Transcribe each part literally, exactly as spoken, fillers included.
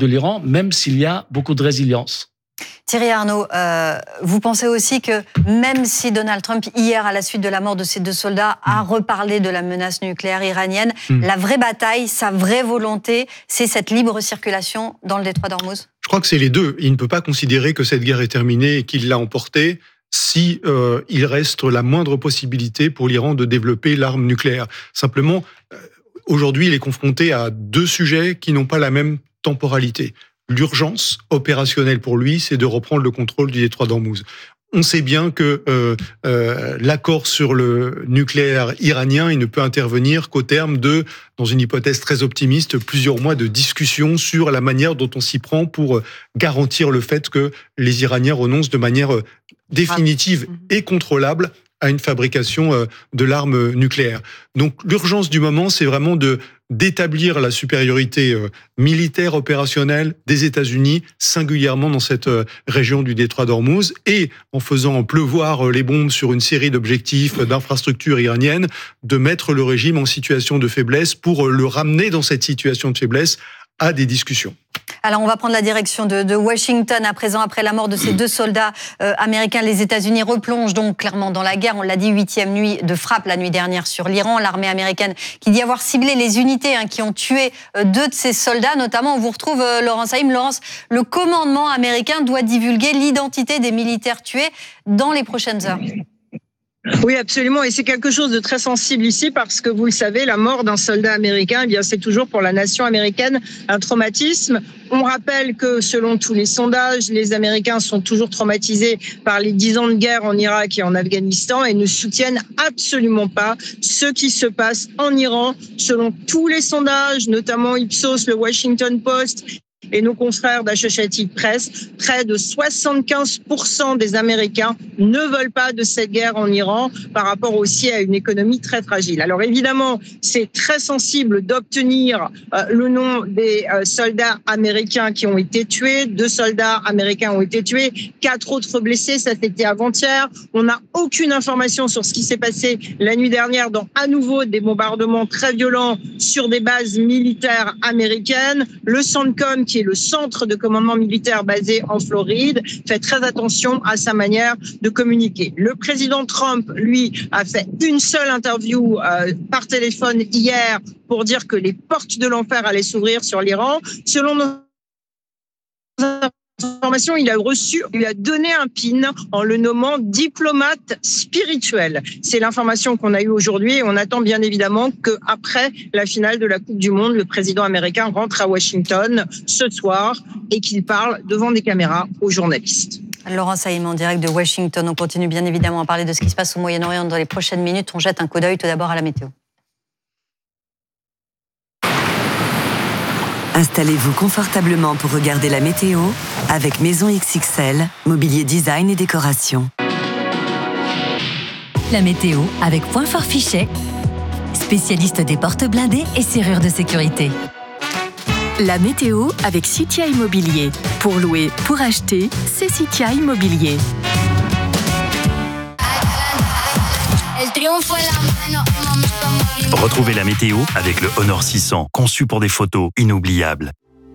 de l'Iran, même s'il y a beaucoup de résilience. Thierry Arnaud, euh, vous pensez aussi que même si Donald Trump, hier, à la suite de la mort de ces deux soldats, a reparlé de la menace nucléaire iranienne, mmh. la vraie bataille, sa vraie volonté, c'est cette libre circulation dans le détroit d'Ormuz ? Je crois que c'est les deux. Il ne peut pas considérer que cette guerre est terminée et qu'il l'a emportée si euh, il reste la moindre possibilité pour l'Iran de développer l'arme nucléaire. Simplement, euh, aujourd'hui, il est confronté à deux sujets qui n'ont pas la même temporalité. L'urgence opérationnelle pour lui, c'est de reprendre le contrôle du détroit d'Ormuz. On sait bien que euh, euh, l'accord sur le nucléaire iranien, il ne peut intervenir qu'au terme de, dans une hypothèse très optimiste, plusieurs mois de discussion sur la manière dont on s'y prend pour garantir le fait que les Iraniens renoncent de manière définitive et contrôlable à une fabrication de l'arme nucléaire. Donc l'urgence du moment, c'est vraiment de d'établir la supériorité militaire opérationnelle des États-Unis, singulièrement dans cette région du détroit d'Ormuz, et en faisant pleuvoir les bombes sur une série d'objectifs d'infrastructures iraniennes, de mettre le régime en situation de faiblesse pour le ramener dans cette situation de faiblesse à des discussions. Alors, on va prendre la direction de, de Washington à présent. Après la mort de ces deux soldats euh, américains, les États-Unis replongent donc clairement dans la guerre. On l'a dit, huitième nuit de frappe la nuit dernière sur l'Iran. L'armée américaine qui dit avoir ciblé les unités hein, qui ont tué euh, deux de ces soldats. Notamment, on vous retrouve euh, Laurence Haïm. Laurence, le commandement américain doit divulguer l'identité des militaires tués dans les prochaines heures. Oui, absolument. Et c'est quelque chose de très sensible ici parce que, vous le savez, la mort d'un soldat américain, eh bien, c'est toujours pour la nation américaine un traumatisme. On rappelle que, selon tous les sondages, les Américains sont toujours traumatisés par les dix ans de guerre en Irak et en Afghanistan et ne soutiennent absolument pas ce qui se passe en Iran. Selon tous les sondages, notamment Ipsos, le Washington Post et nos confrères d'Associated Press, près de soixante-quinze pour cent des Américains ne veulent pas de cette guerre en Iran par rapport aussi à une économie très fragile. Alors évidemment, c'est très sensible d'obtenir euh, le nom des euh, soldats américains qui ont été tués. Deux soldats américains ont été tués, quatre autres blessés, ça c'était avant-hier. On n'a aucune information sur ce qui s'est passé la nuit dernière dans à nouveau des bombardements très violents sur des bases militaires américaines. Le CENTCOM, qui est le centre de commandement militaire basé en Floride, fait très attention à sa manière de communiquer. Le président Trump, lui, a fait une seule interview euh, par téléphone hier pour dire que les portes de l'enfer allaient s'ouvrir sur l'Iran. Selon nos informations, il a reçu, il a donné un pin en le nommant diplomate spirituel. C'est l'information qu'on a eue aujourd'hui et on attend bien évidemment qu'après la finale de la Coupe du Monde, le président américain rentre à Washington ce soir et qu'il parle devant des caméras aux journalistes. Laurence Haïm en direct de Washington. On continue bien évidemment à parler de ce qui se passe au Moyen-Orient dans les prochaines minutes. On jette un coup d'œil tout d'abord à la météo. Installez-vous confortablement pour regarder la météo avec Maison X X L, mobilier design et décoration. La météo avec Point Fort Fichet, spécialiste des portes blindées et serrures de sécurité. La météo avec Citia Immobilier. Pour louer, pour acheter, c'est Citia Immobilier. Retrouvez la météo avec le Honor six cents, conçu pour des photos inoubliables.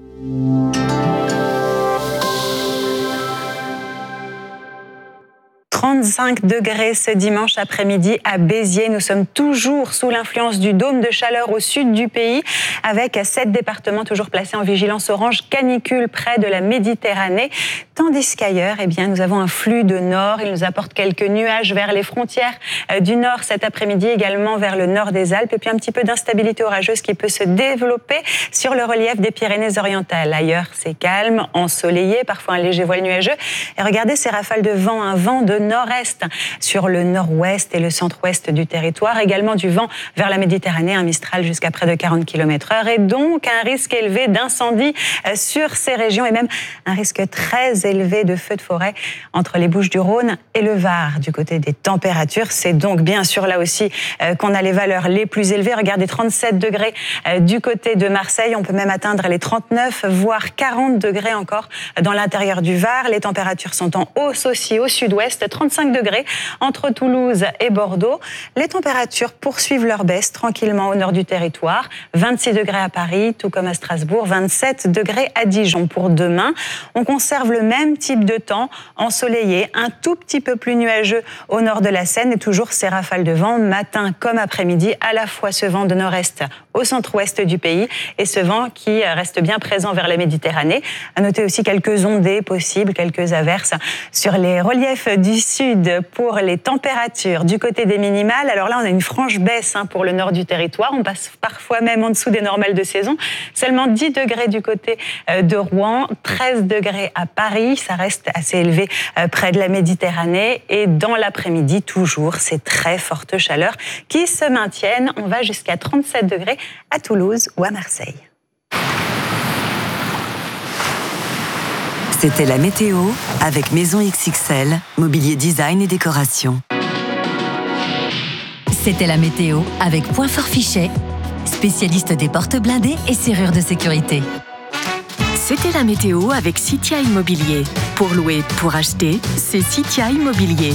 trente-cinq degrés ce dimanche après-midi à Béziers. Nous sommes toujours sous l'influence du dôme de chaleur au sud du pays, avec sept départements toujours placés en vigilance orange canicule près de la Méditerranée. Tandis qu'ailleurs, eh bien, nous avons un flux de nord. Il nous apporte quelques nuages vers les frontières du nord cet après-midi, également vers le nord des Alpes. Et puis un petit peu d'instabilité orageuse qui peut se développer sur le relief des Pyrénées-Orientales. Ailleurs, c'est calme, ensoleillé, parfois un léger voile nuageux. Et regardez ces rafales de vent, un vent de nord-est sur le nord-ouest et le centre-ouest du territoire. Également du vent vers la Méditerranée, un Mistral jusqu'à près de quarante kilomètres heure. Et donc un risque élevé d'incendie sur ces régions et même un risque très élevés de feux de forêt entre les Bouches-du-Rhône et le Var. Du côté des températures, c'est donc bien sûr là aussi qu'on a les valeurs les plus élevées. Regardez, trente-sept degrés du côté de Marseille. On peut même atteindre les trente-neuf, voire quarante degrés encore dans l'intérieur du Var. Les températures sont en hausse aussi au sud-ouest, trente-cinq degrés entre Toulouse et Bordeaux. Les températures poursuivent leur baisse tranquillement au nord du territoire. vingt-six degrés à Paris, tout comme à Strasbourg, vingt-sept degrés à Dijon. Pour demain, on conserve le même type de temps, ensoleillé, un tout petit peu plus nuageux au nord de la Seine et toujours ces rafales de vent, matin comme après-midi, à la fois ce vent de nord-est au centre-ouest du pays et ce vent qui reste bien présent vers la Méditerranée. À noter aussi quelques ondées possibles, quelques averses sur les reliefs du sud pour les températures du côté des minimales. Alors là, on a une franche baisse hein, pour le nord du territoire. On passe parfois même en dessous des normales de saison. Seulement dix degrés du côté de Rouen, treize degrés à Paris. Ça reste assez élevé près de la Méditerranée. Et dans l'après-midi, toujours, ces très fortes chaleurs qui se maintiennent. On va jusqu'à trente-sept degrés à Toulouse ou à Marseille. C'était la météo avec Maison X X L, mobilier design et décoration. C'était la météo avec Point Fort Fichet, spécialiste des portes blindées et serrures de sécurité. C'était la météo avec Citia Immobilier. Pour louer, pour acheter, c'est Citia Immobilier.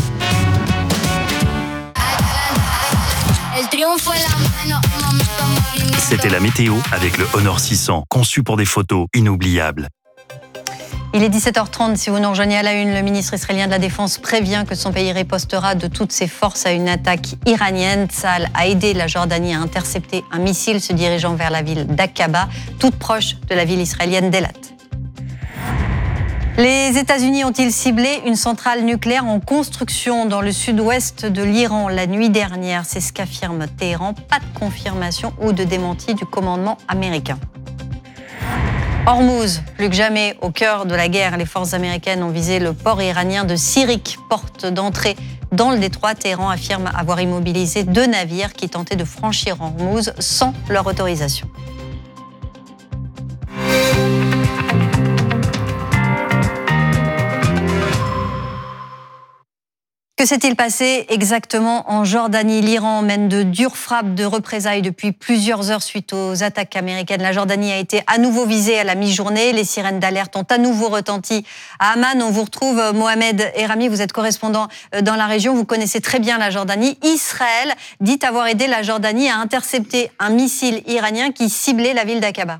C'était la météo avec le Honor six cents, conçu pour des photos inoubliables. Il est dix-sept heures trente, si vous nous rejoignez à la une, le ministre israélien de la Défense prévient que son pays ripostera de toutes ses forces à une attaque iranienne. Tsahal a aidé la Jordanie à intercepter un missile se dirigeant vers la ville d'Aqaba, toute proche de la ville israélienne d'Elat. Les États-Unis ont-ils ciblé une centrale nucléaire en construction dans le sud-ouest de l'Iran la nuit dernière? C'est ce qu'affirme Téhéran. Pas de confirmation ou de démenti du commandement américain. Hormuz, plus que jamais au cœur de la guerre, les forces américaines ont visé le port iranien de Sirik, porte d'entrée dans le détroit. Téhéran affirme avoir immobilisé deux navires qui tentaient de franchir Hormuz sans leur autorisation. Que s'est-il passé exactement en Jordanie? L'Iran mène de dures frappes de représailles depuis plusieurs heures suite aux attaques américaines. La Jordanie a été à nouveau visée à la mi-journée. Les sirènes d'alerte ont à nouveau retenti à Amman. On vous retrouve, Mohamed Erami, vous êtes correspondant dans la région. Vous connaissez très bien la Jordanie. Israël dit avoir aidé la Jordanie à intercepter un missile iranien qui ciblait la ville d'Aqaba.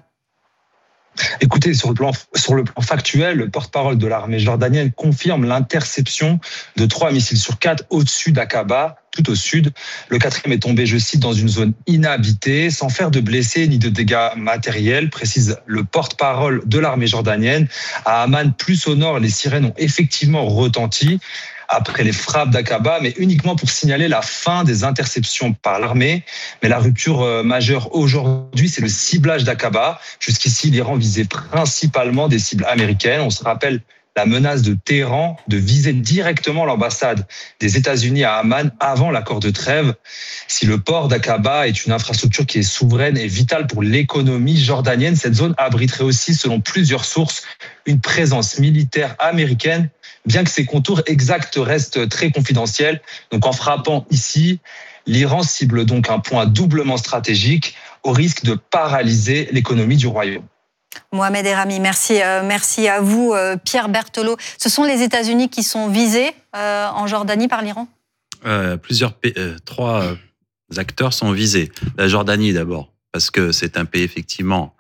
Écoutez, sur le plan, sur le plan factuel, le porte-parole de l'armée jordanienne confirme l'interception de trois missiles sur quatre au-dessus d'Aqaba, tout au sud. Le quatrième est tombé, je cite, dans une zone inhabitée, sans faire de blessés ni de dégâts matériels, précise le porte-parole de l'armée jordanienne. À Amman, plus au nord, les sirènes ont effectivement retenti après les frappes d'Aqaba, mais uniquement pour signaler la fin des interceptions par l'armée. Mais la rupture majeure aujourd'hui, c'est le ciblage d'Aqaba. Jusqu'ici, l'Iran visait principalement des cibles américaines. On se rappelle la menace de Téhéran de viser directement l'ambassade des États-Unis à Amman avant l'accord de trêve. Si le port d'Aqaba est une infrastructure qui est souveraine et vitale pour l'économie jordanienne, cette zone abriterait aussi, selon plusieurs sources, une présence militaire américaine, bien que ses contours exacts restent très confidentiels. Donc en frappant ici, l'Iran cible donc un point doublement stratégique au risque de paralyser l'économie du royaume. Mohamed Erami, merci, euh, merci à vous, euh, Pierre Berthelot. Ce sont les États-Unis qui sont visés euh, en Jordanie par l'Iran ? euh, Plusieurs pays, euh, trois euh, acteurs sont visés. La Jordanie d'abord, parce que c'est un pays effectivement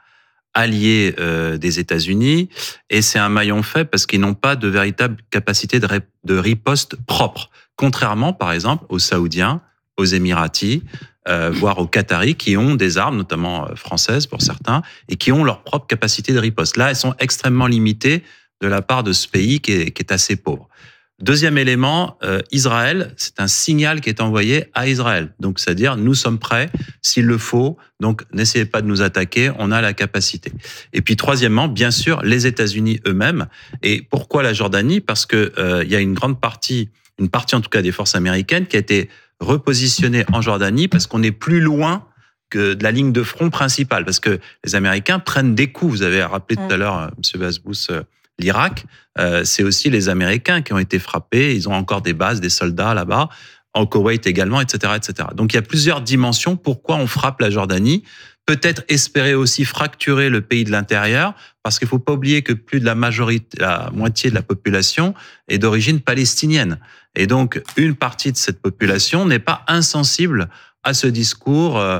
allié euh, des États-Unis, et c'est un maillon faible parce qu'ils n'ont pas de véritable capacité de, ré, de riposte propre, contrairement par exemple aux Saoudiens, aux Émiratis, euh, voire aux Qataris, qui ont des armes, notamment françaises pour certains, et qui ont leur propre capacité de riposte. Là, elles sont extrêmement limitées de la part de ce pays qui est, qui est assez pauvre. Deuxième élément, euh, Israël, c'est un signal qui est envoyé à Israël. Donc, c'est-à-dire, nous sommes prêts s'il le faut. Donc, n'essayez pas de nous attaquer, on a la capacité. Et puis, troisièmement, bien sûr, les États-Unis eux-mêmes. Et pourquoi la Jordanie ? Parce que euh, il y a une grande partie, une partie en tout cas des forces américaines qui a été repositionnée en Jordanie parce qu'on est plus loin que de la ligne de front principale. Parce que les Américains prennent des coups. Vous avez rappelé tout à l'heure, M. Basbous, l'Irak, euh, c'est aussi les Américains qui ont été frappés. Ils ont encore des bases, des soldats là-bas, en Koweït également, et cetera, et cetera. Donc il y a plusieurs dimensions. Pourquoi on frappe la Jordanie ? Peut-être espérer aussi fracturer le pays de l'intérieur, parce qu'il ne faut pas oublier que plus de la majorité, la moitié de la population est d'origine palestinienne. Et donc, une partie de cette population n'est pas insensible à ce discours euh,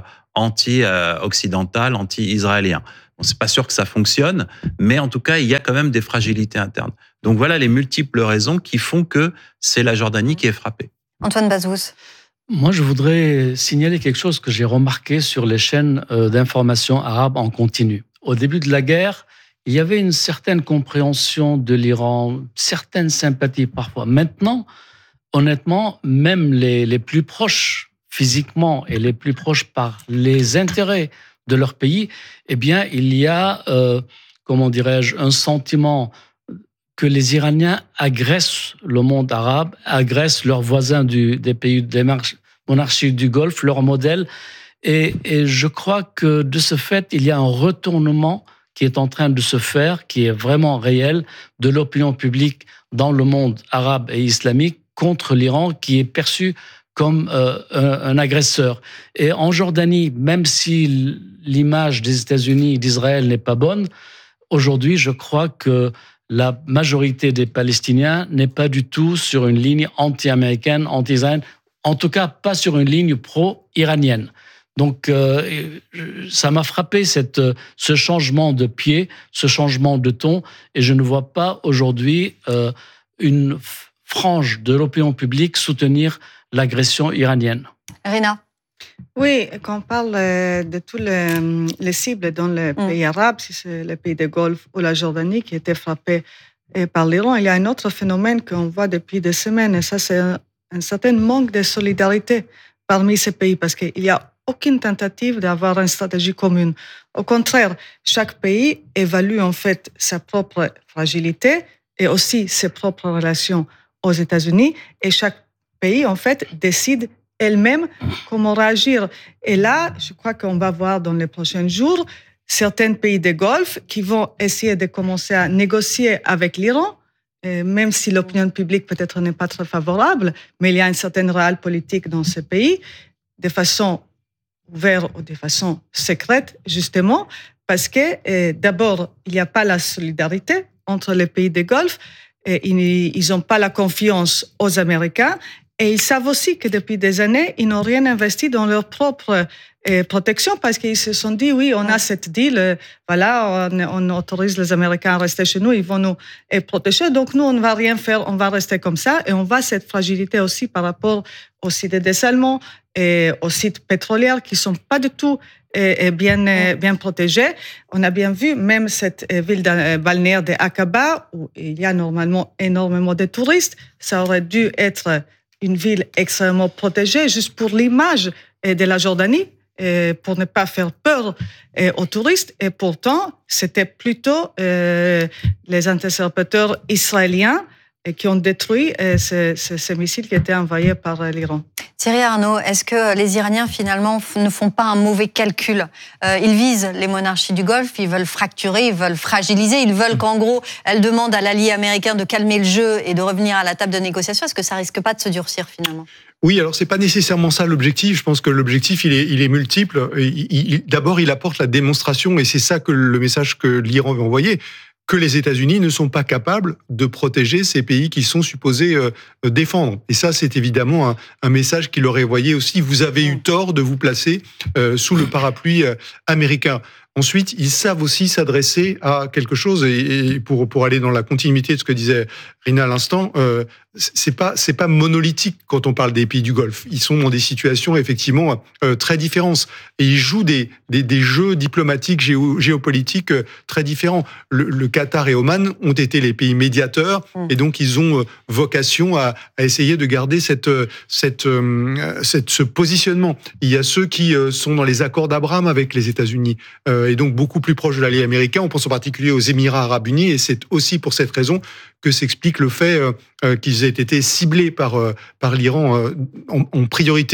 anti-occidental, anti-israélien. Bon, c'est pas sûr que ça fonctionne, mais en tout cas, il y a quand même des fragilités internes. Donc voilà les multiples raisons qui font que c'est la Jordanie qui est frappée. Antoine Bazous. Moi, je voudrais signaler quelque chose que j'ai remarqué sur les chaînes d'information arabes en continu. Au début de la guerre, il y avait une certaine compréhension de l'Iran, certaines sympathies parfois. Maintenant, honnêtement, même les, les plus proches physiquement et les plus proches par les intérêts de leur pays, eh bien, il y a, euh, comment dirais-je, un sentiment que les Iraniens agressent le monde arabe, agressent leurs voisins du, des pays des monarchies du Golfe, leurs modèles. Et, et je crois que de ce fait, il y a un retournement qui est en train de se faire, qui est vraiment réel, de l'opinion publique dans le monde arabe et islamique contre l'Iran, qui est perçu comme euh, un, un agresseur. Et en Jordanie, même si l'image des États-Unis et d'Israël n'est pas bonne, aujourd'hui, je crois que la majorité des Palestiniens n'est pas du tout sur une ligne anti-américaine, anti-israélienne, en tout cas pas sur une ligne pro-iranienne. Donc, euh, ça m'a frappé cette, ce changement de pied, ce changement de ton, et je ne vois pas aujourd'hui euh, une frange de l'opinion publique soutenir l'agression iranienne. Rina. Oui, quand on parle de tous les, les cibles dans les mm. pays arabes, si c'est les pays du Golfe ou la Jordanie qui étaient frappés par l'Iran, il y a un autre phénomène qu'on voit depuis des semaines, et ça, c'est un, un certain manque de solidarité parmi ces pays, parce qu'il n'y a aucune tentative d'avoir une stratégie commune. Au contraire, chaque pays évalue en fait sa propre fragilité et aussi ses propres relations aux États-Unis, et chaque pays en fait décide elle-même comment réagir. Et là, je crois qu'on va voir dans les prochains jours certains pays du Golfe qui vont essayer de commencer à négocier avec l'Iran, même si l'opinion publique peut-être n'est pas très favorable, mais il y a une certaine réelle politique dans ce pays, de façon ouverte ou de façon secrète, justement, parce que euh, d'abord, il n'y a pas la solidarité entre les pays du Golfe, et ils n'ont pas la confiance aux Américains, et ils savent aussi que depuis des années, ils n'ont rien investi dans leur propre euh, protection, parce qu'ils se sont dit, oui, on a cette deal, euh, voilà, on, on autorise les Américains à rester chez nous, ils vont nous euh, protéger, donc nous, on ne va rien faire, on va rester comme ça, et on voit cette fragilité aussi par rapport aux sites de dessalement et aux sites pétroliers qui ne sont pas du tout euh, bien, euh, bien protégés. On a bien vu, même cette euh, ville balnéaire de Aqaba, où il y a normalement énormément de touristes, ça aurait dû être une ville extrêmement protégée, juste pour l'image de la Jordanie, pour ne pas faire peur aux touristes. Et pourtant, c'était plutôt euh, les interlocuteurs israéliens qui ont détruit ces, ces, ces missiles qui étaient envoyés par l'Iran. Thierry Arnaud, est-ce que les Iraniens, finalement, ne font pas un mauvais calcul ? euh, Ils visent les monarchies du Golfe, ils veulent fracturer, ils veulent fragiliser, ils veulent qu'en gros, elles demandent à l'allié américain de calmer le jeu et de revenir à la table de négociation. Est-ce que ça risque pas de se durcir, finalement ? Oui, alors c'est pas nécessairement ça l'objectif. Je pense que l'objectif, il est, il est multiple. Il, il, d'abord, il apporte la démonstration, et c'est ça que le message que l'Iran veut envoyer, que les États-Unis ne sont pas capables de protéger ces pays qui sont supposés euh, défendre. Et ça, c'est évidemment un, un message qui leur est envoyé aussi. Vous avez eu tort de vous placer euh, sous le parapluie euh, américain. Ensuite, ils savent aussi s'adresser à quelque chose, et, et pour, pour aller dans la continuité de ce que disait Rina à l'instant, euh, c'est pas, c'est pas monolithique quand on parle des pays du Golfe. Ils sont dans des situations effectivement euh, très différentes, et ils jouent des, des, des jeux diplomatiques, géo, géopolitiques euh, très différents. Le, le Qatar et Oman ont été les pays médiateurs, mmh. et donc ils ont euh, vocation à, à essayer de garder cette, cette, euh, cette, ce positionnement. Il y a ceux qui euh, sont dans les accords d'Abraham avec les États-Unis, euh, et donc beaucoup plus proches de l'allié américain. On pense en particulier aux Émirats arabes unis, et c'est aussi pour cette raison que s'explique le fait euh, qu'ils aient été ciblés par, euh, par l'Iran euh, en, en priorité.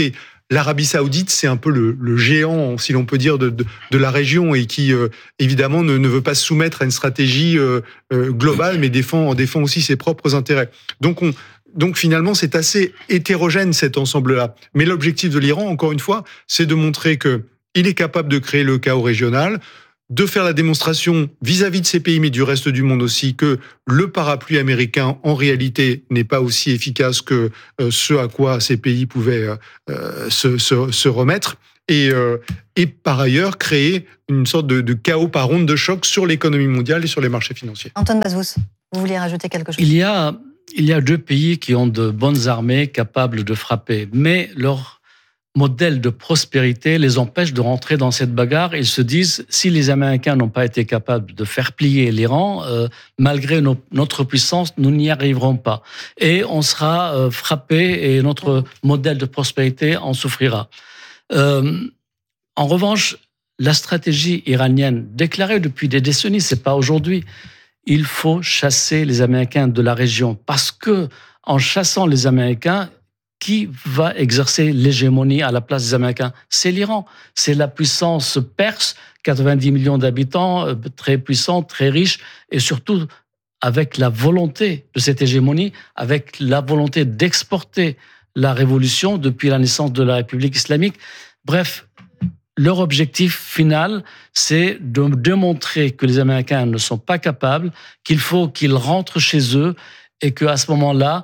l'Arabie Saoudite, c'est un peu le, le géant, si l'on peut dire, de, de, de la région et qui, euh, évidemment, ne, ne veut pas se soumettre à une stratégie euh, euh, globale, mais défend, défend aussi ses propres intérêts. Donc, on, donc finalement, c'est assez hétérogène cet ensemble-là. Mais l'objectif de l'Iran, encore une fois, c'est de montrer que il est capable de créer le chaos régional, de faire la démonstration vis-à-vis de ces pays, mais du reste du monde aussi, que le parapluie américain, en réalité, n'est pas aussi efficace que euh, ce à quoi ces pays pouvaient euh, se, se, se remettre. Et, euh, et par ailleurs, créer une sorte de, de chaos par onde de choc sur l'économie mondiale et sur les marchés financiers. Antoine Bazous, vous vouliez rajouter quelque chose ? Il y a, il y a deux pays qui ont de bonnes armées capables de frapper, mais leur modèle de prospérité les empêche de rentrer dans cette bagarre. Ils se disent, si les Américains n'ont pas été capables de faire plier l'Iran, euh, malgré nos, notre puissance, nous n'y arriverons pas. Et on sera euh, frappé et notre modèle de prospérité en souffrira. Euh, en revanche, la stratégie iranienne, déclarée depuis des décennies, c'est pas aujourd'hui, il faut chasser les Américains de la région, parce que en chassant les Américains, qui va exercer l'hégémonie à la place des Américains ? C'est l'Iran. C'est la puissance perse, quatre-vingt-dix millions d'habitants, très puissant, très riche, et surtout avec la volonté de cette hégémonie, avec la volonté d'exporter la révolution depuis la naissance de la République islamique. Bref, leur objectif final, c'est de démontrer que les Américains ne sont pas capables, qu'il faut qu'ils rentrent chez eux, et qu'à ce moment-là,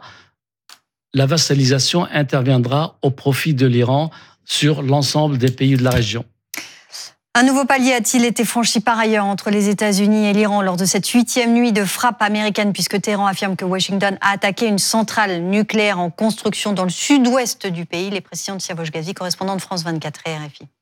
la vassalisation interviendra au profit de l'Iran sur l'ensemble des pays de la région. Un nouveau palier a-t-il été franchi par ailleurs entre les États-Unis et l'Iran lors de cette huitième nuit de frappe américaine, puisque Téhéran affirme que Washington a attaqué une centrale nucléaire en construction dans le sud-ouest du pays. Les précisions de Siavosh Ghazi, correspondant de France vingt-quatre et R F I.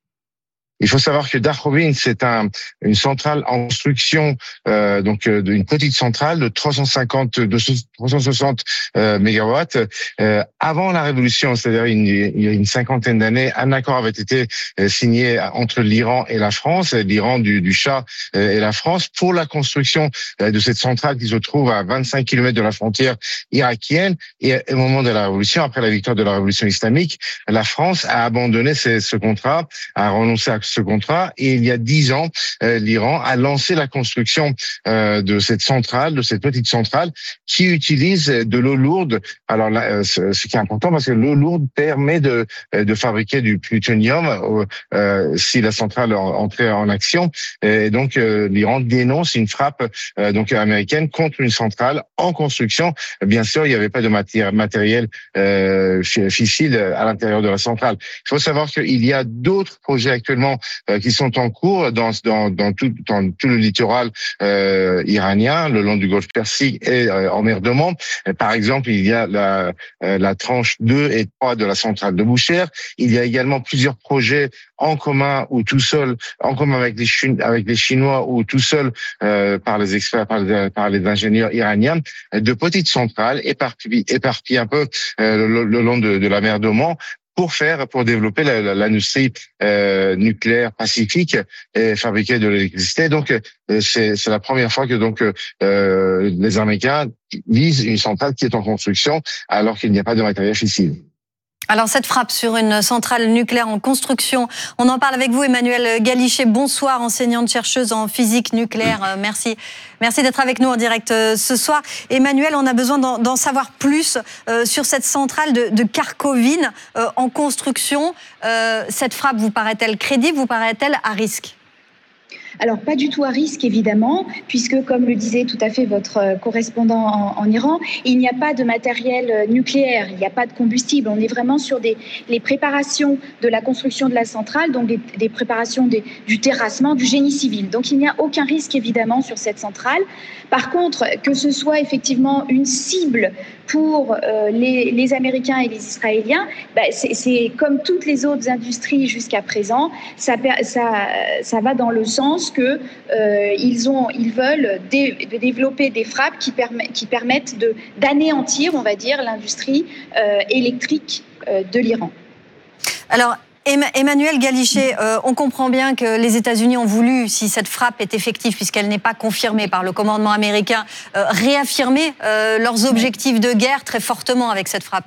Il faut savoir que Darbin, c'est un, une centrale en construction, euh, donc euh, une petite centrale de trois cent cinquante, de trois cent soixante euh, mégawatts. Euh, avant la révolution, c'est-à-dire une, il y a une cinquantaine d'années, un accord avait été euh, signé entre l'Iran et la France, l'Iran du, du Shah euh, et la France, pour la construction euh, de cette centrale qui se trouve à vingt-cinq kilomètres de la frontière irakienne. Et au moment de la révolution, après la victoire de la révolution islamique, la France a abandonné ce, ce contrat, a renoncé à ce contrat, et il y a dix ans, euh, l'Iran a lancé la construction euh, de cette centrale, de cette petite centrale, qui utilise de l'eau lourde. Alors là, ce, ce qui est important, parce que l'eau lourde permet de de fabriquer du plutonium euh, si la centrale entrait en action. Et donc euh, l'Iran dénonce une frappe euh, donc américaine contre une centrale en construction. Bien sûr, il n'y avait pas de matière, matériel euh, fissile à l'intérieur de la centrale. Il faut savoir qu'il y a d'autres projets actuellement euh, qui sont en cours dans dans dans tout dans tout le littoral euh, iranien, le long du Golfe Persique et euh, en mer d'Oman. Par exemple, il y a la euh, la tranche deux et trois de la centrale de Boucher. Il y a également plusieurs projets en commun ou tout seul, en commun avec les Chinois, avec les Chinois ou tout seul euh, par les experts, par les, par les ingénieurs iraniens, de petites centrales éparpillées, éparpillées un peu euh, le, le long de, de la mer d'Oman, pour faire, pour développer la, la, l'industrie euh, nucléaire pacifique et fabriquer de l'électricité. Donc, euh, c'est, c'est la première fois que donc euh, les Américains visent une centrale qui est en construction alors qu'il n'y a pas de matériel fissile. Alors, cette frappe sur une centrale nucléaire en construction, on en parle avec vous, Emmanuelle Galichet. Bonsoir, enseignante-chercheuse en physique nucléaire. Merci. Merci d'être avec nous en direct ce soir. Emmanuelle, on a besoin d'en, d'en savoir plus euh, sur cette centrale de, de Kharkovine euh, en construction. Euh, cette frappe vous paraît-elle crédible, vous paraît-elle à risque ? Alors, pas du tout à risque, évidemment, puisque, comme le disait tout à fait votre correspondant en, en Iran, il n'y a pas de matériel nucléaire, il n'y a pas de combustible. On est vraiment sur des, les préparations de la construction de la centrale, donc des, des préparations des, du terrassement, du génie civil. Donc, il n'y a aucun risque, évidemment, sur cette centrale. Par contre, que ce soit effectivement une cible pour euh, les, les Américains et les Israéliens, bah, c'est, c'est comme toutes les autres industries jusqu'à présent, ça, ça, ça va dans le sens que euh, ils ont, ils veulent dé, de développer des frappes qui, permet, qui permettent de, d'anéantir, on va dire, l'industrie euh, électrique euh, de l'Iran. Alors, Emmanuelle Galichet, euh, on comprend bien que les États-Unis ont voulu, si cette frappe est effective, puisqu'elle n'est pas confirmée par le commandement américain, euh, réaffirmer euh, leurs objectifs de guerre très fortement avec cette frappe.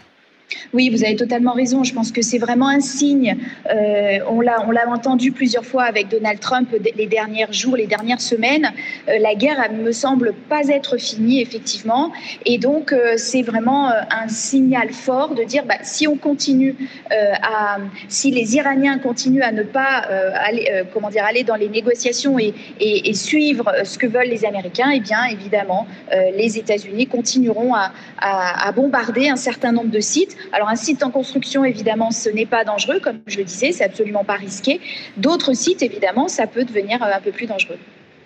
Oui, vous avez totalement raison. Je pense que c'est vraiment un signe. Euh, on l'a, on l'a entendu plusieurs fois avec Donald Trump les derniers jours, les dernières semaines. Euh, la guerre elle, me semble pas être finie, effectivement. Et donc, euh, c'est vraiment un signal fort de dire, bah, si on continue euh, à, si les Iraniens continuent à ne pas euh, aller, euh, comment dire, aller dans les négociations et, et, et suivre ce que veulent les Américains, eh bien, évidemment, euh, les États-Unis continueront à, à, à bombarder un certain nombre de sites. Alors un site en construction, évidemment, ce n'est pas dangereux, comme je le disais, c'est absolument pas risqué. D'autres sites, évidemment, ça peut devenir un peu plus dangereux.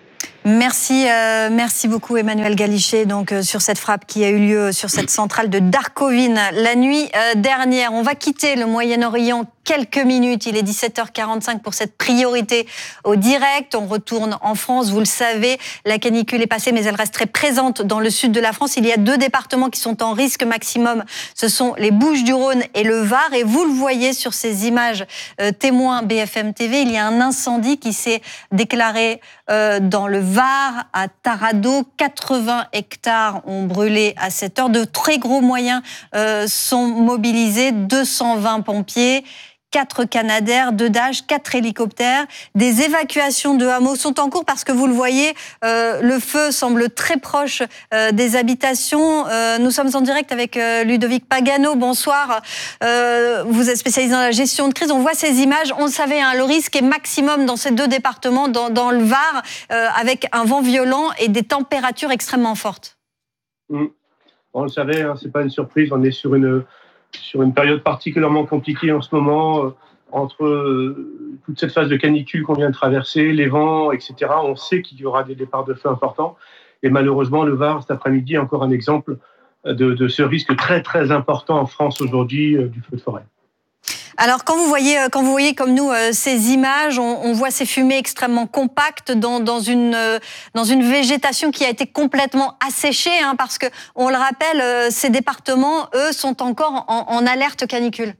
Merci, euh, merci beaucoup Emmanuel Galichet donc euh, sur cette frappe qui a eu lieu sur cette centrale de Darkovine la nuit euh, dernière. On va quitter le Moyen-Orient quelques minutes. Il est dix-sept heures quarante-cinq pour cette priorité au direct. On retourne en France. Vous le savez, la canicule est passée, mais elle reste très présente dans le sud de la France. Il y a deux départements qui sont en risque maximum. Ce sont les Bouches-du-Rhône et le Var. Et vous le voyez sur ces images euh, témoins B F M T V, il y a un incendie qui s'est déclaré euh, dans le Var, à Taradot. quatre-vingts hectares ont brûlé à cette heure. De très gros moyens euh, sont mobilisés. deux cent vingt pompiers. Quatre Canadair, deux Dash, quatre hélicoptères. Des évacuations de hameaux sont en cours parce que vous le voyez, euh, le feu semble très proche euh, des habitations. Euh, nous sommes en direct avec euh, Ludovic Pagano. Bonsoir. Euh, vous êtes spécialisé dans la gestion de crise. On voit ces images. On le savait, hein, le risque est maximum dans ces deux départements, dans, dans le Var, euh, avec un vent violent et des températures extrêmement fortes. Mmh. On le savait, hein, c'est pas une surprise. On est sur une sur une période particulièrement compliquée en ce moment, euh, entre euh, toute cette phase de canicule qu'on vient de traverser, les vents, et cetera. On sait qu'il y aura des départs de feu importants. Et malheureusement, le Var, cet après-midi, est encore un exemple de, de ce risque très, très important en France aujourd'hui euh, du feu de forêt. Alors, quand vous voyez, quand vous voyez comme nous euh, ces images, on, on voit ces fumées extrêmement compactes dans, dans, une, euh, dans une végétation qui a été complètement asséchée, hein, parce que, on le rappelle, euh, ces départements, eux, sont encore en, en alerte canicule.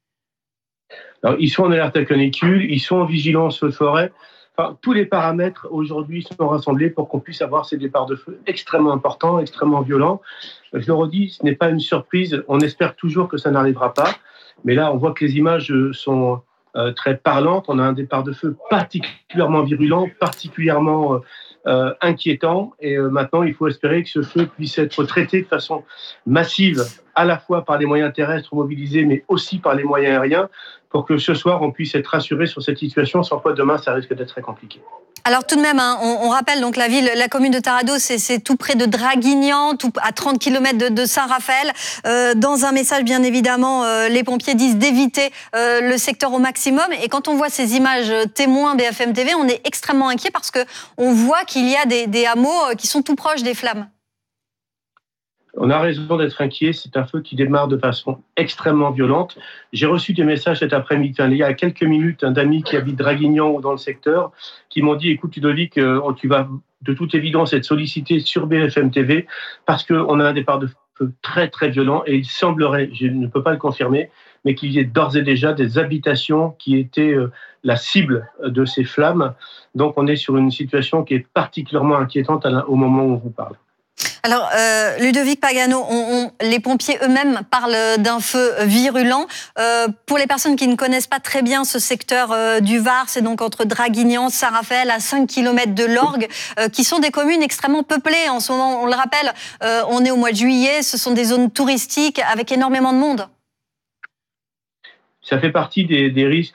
Alors, ils sont en alerte canicule, ils sont en vigilance feu de forêt. Enfin, tous les paramètres aujourd'hui sont rassemblés pour qu'on puisse avoir ces départs de feu extrêmement importants, extrêmement violents. Je le redis, ce n'est pas une surprise. On espère toujours que ça n'arrivera pas. Mais là, on voit que les images sont euh, très parlantes. On a un départ de feu particulièrement virulent, particulièrement euh, inquiétant. Et euh, maintenant, il faut espérer que ce feu puisse être traité de façon massive, à la fois par les moyens terrestres mobilisés, mais aussi par les moyens aériens, pour que ce soir, on puisse être rassuré sur cette situation, sans quoi demain, ça risque d'être très compliqué. Alors tout de même, hein, on, on rappelle donc la ville, la commune de Taradot, c'est, c'est tout près de Draguignan, tout à trente kilomètres de, de Saint-Raphaël. Euh, dans un message, bien évidemment, euh, les pompiers disent d'éviter euh, le secteur au maximum. Et quand on voit ces images témoins B F M T V, on est extrêmement inquiet parce que on voit qu'il y a des, des hameaux qui sont tout proches des flammes. On a raison d'être inquiet. C'est un feu qui démarre de façon extrêmement violente. J'ai reçu des messages cet après-midi, il y a quelques minutes, d'amis qui habitent Draguignan ou dans le secteur, qui m'ont dit, écoute Ludovic, tu vas de toute évidence être sollicité sur B F M T V parce qu'on a un départ de feu très très violent et il semblerait, je ne peux pas le confirmer, mais qu'il y ait d'ores et déjà des habitations qui étaient la cible de ces flammes. Donc on est sur une situation qui est particulièrement inquiétante au moment où on vous parle. Alors, euh, Ludovic Pagano, on, on, les pompiers eux-mêmes parlent d'un feu virulent. Euh, pour les personnes qui ne connaissent pas très bien ce secteur euh, du Var, c'est donc entre Draguignan, Saint-Raphaël, à cinq kilomètres de l'Orgue, euh, qui sont des communes extrêmement peuplées. En ce moment, on le rappelle, euh, on est au mois de juillet, ce sont des zones touristiques avec énormément de monde. Ça fait partie des, des risques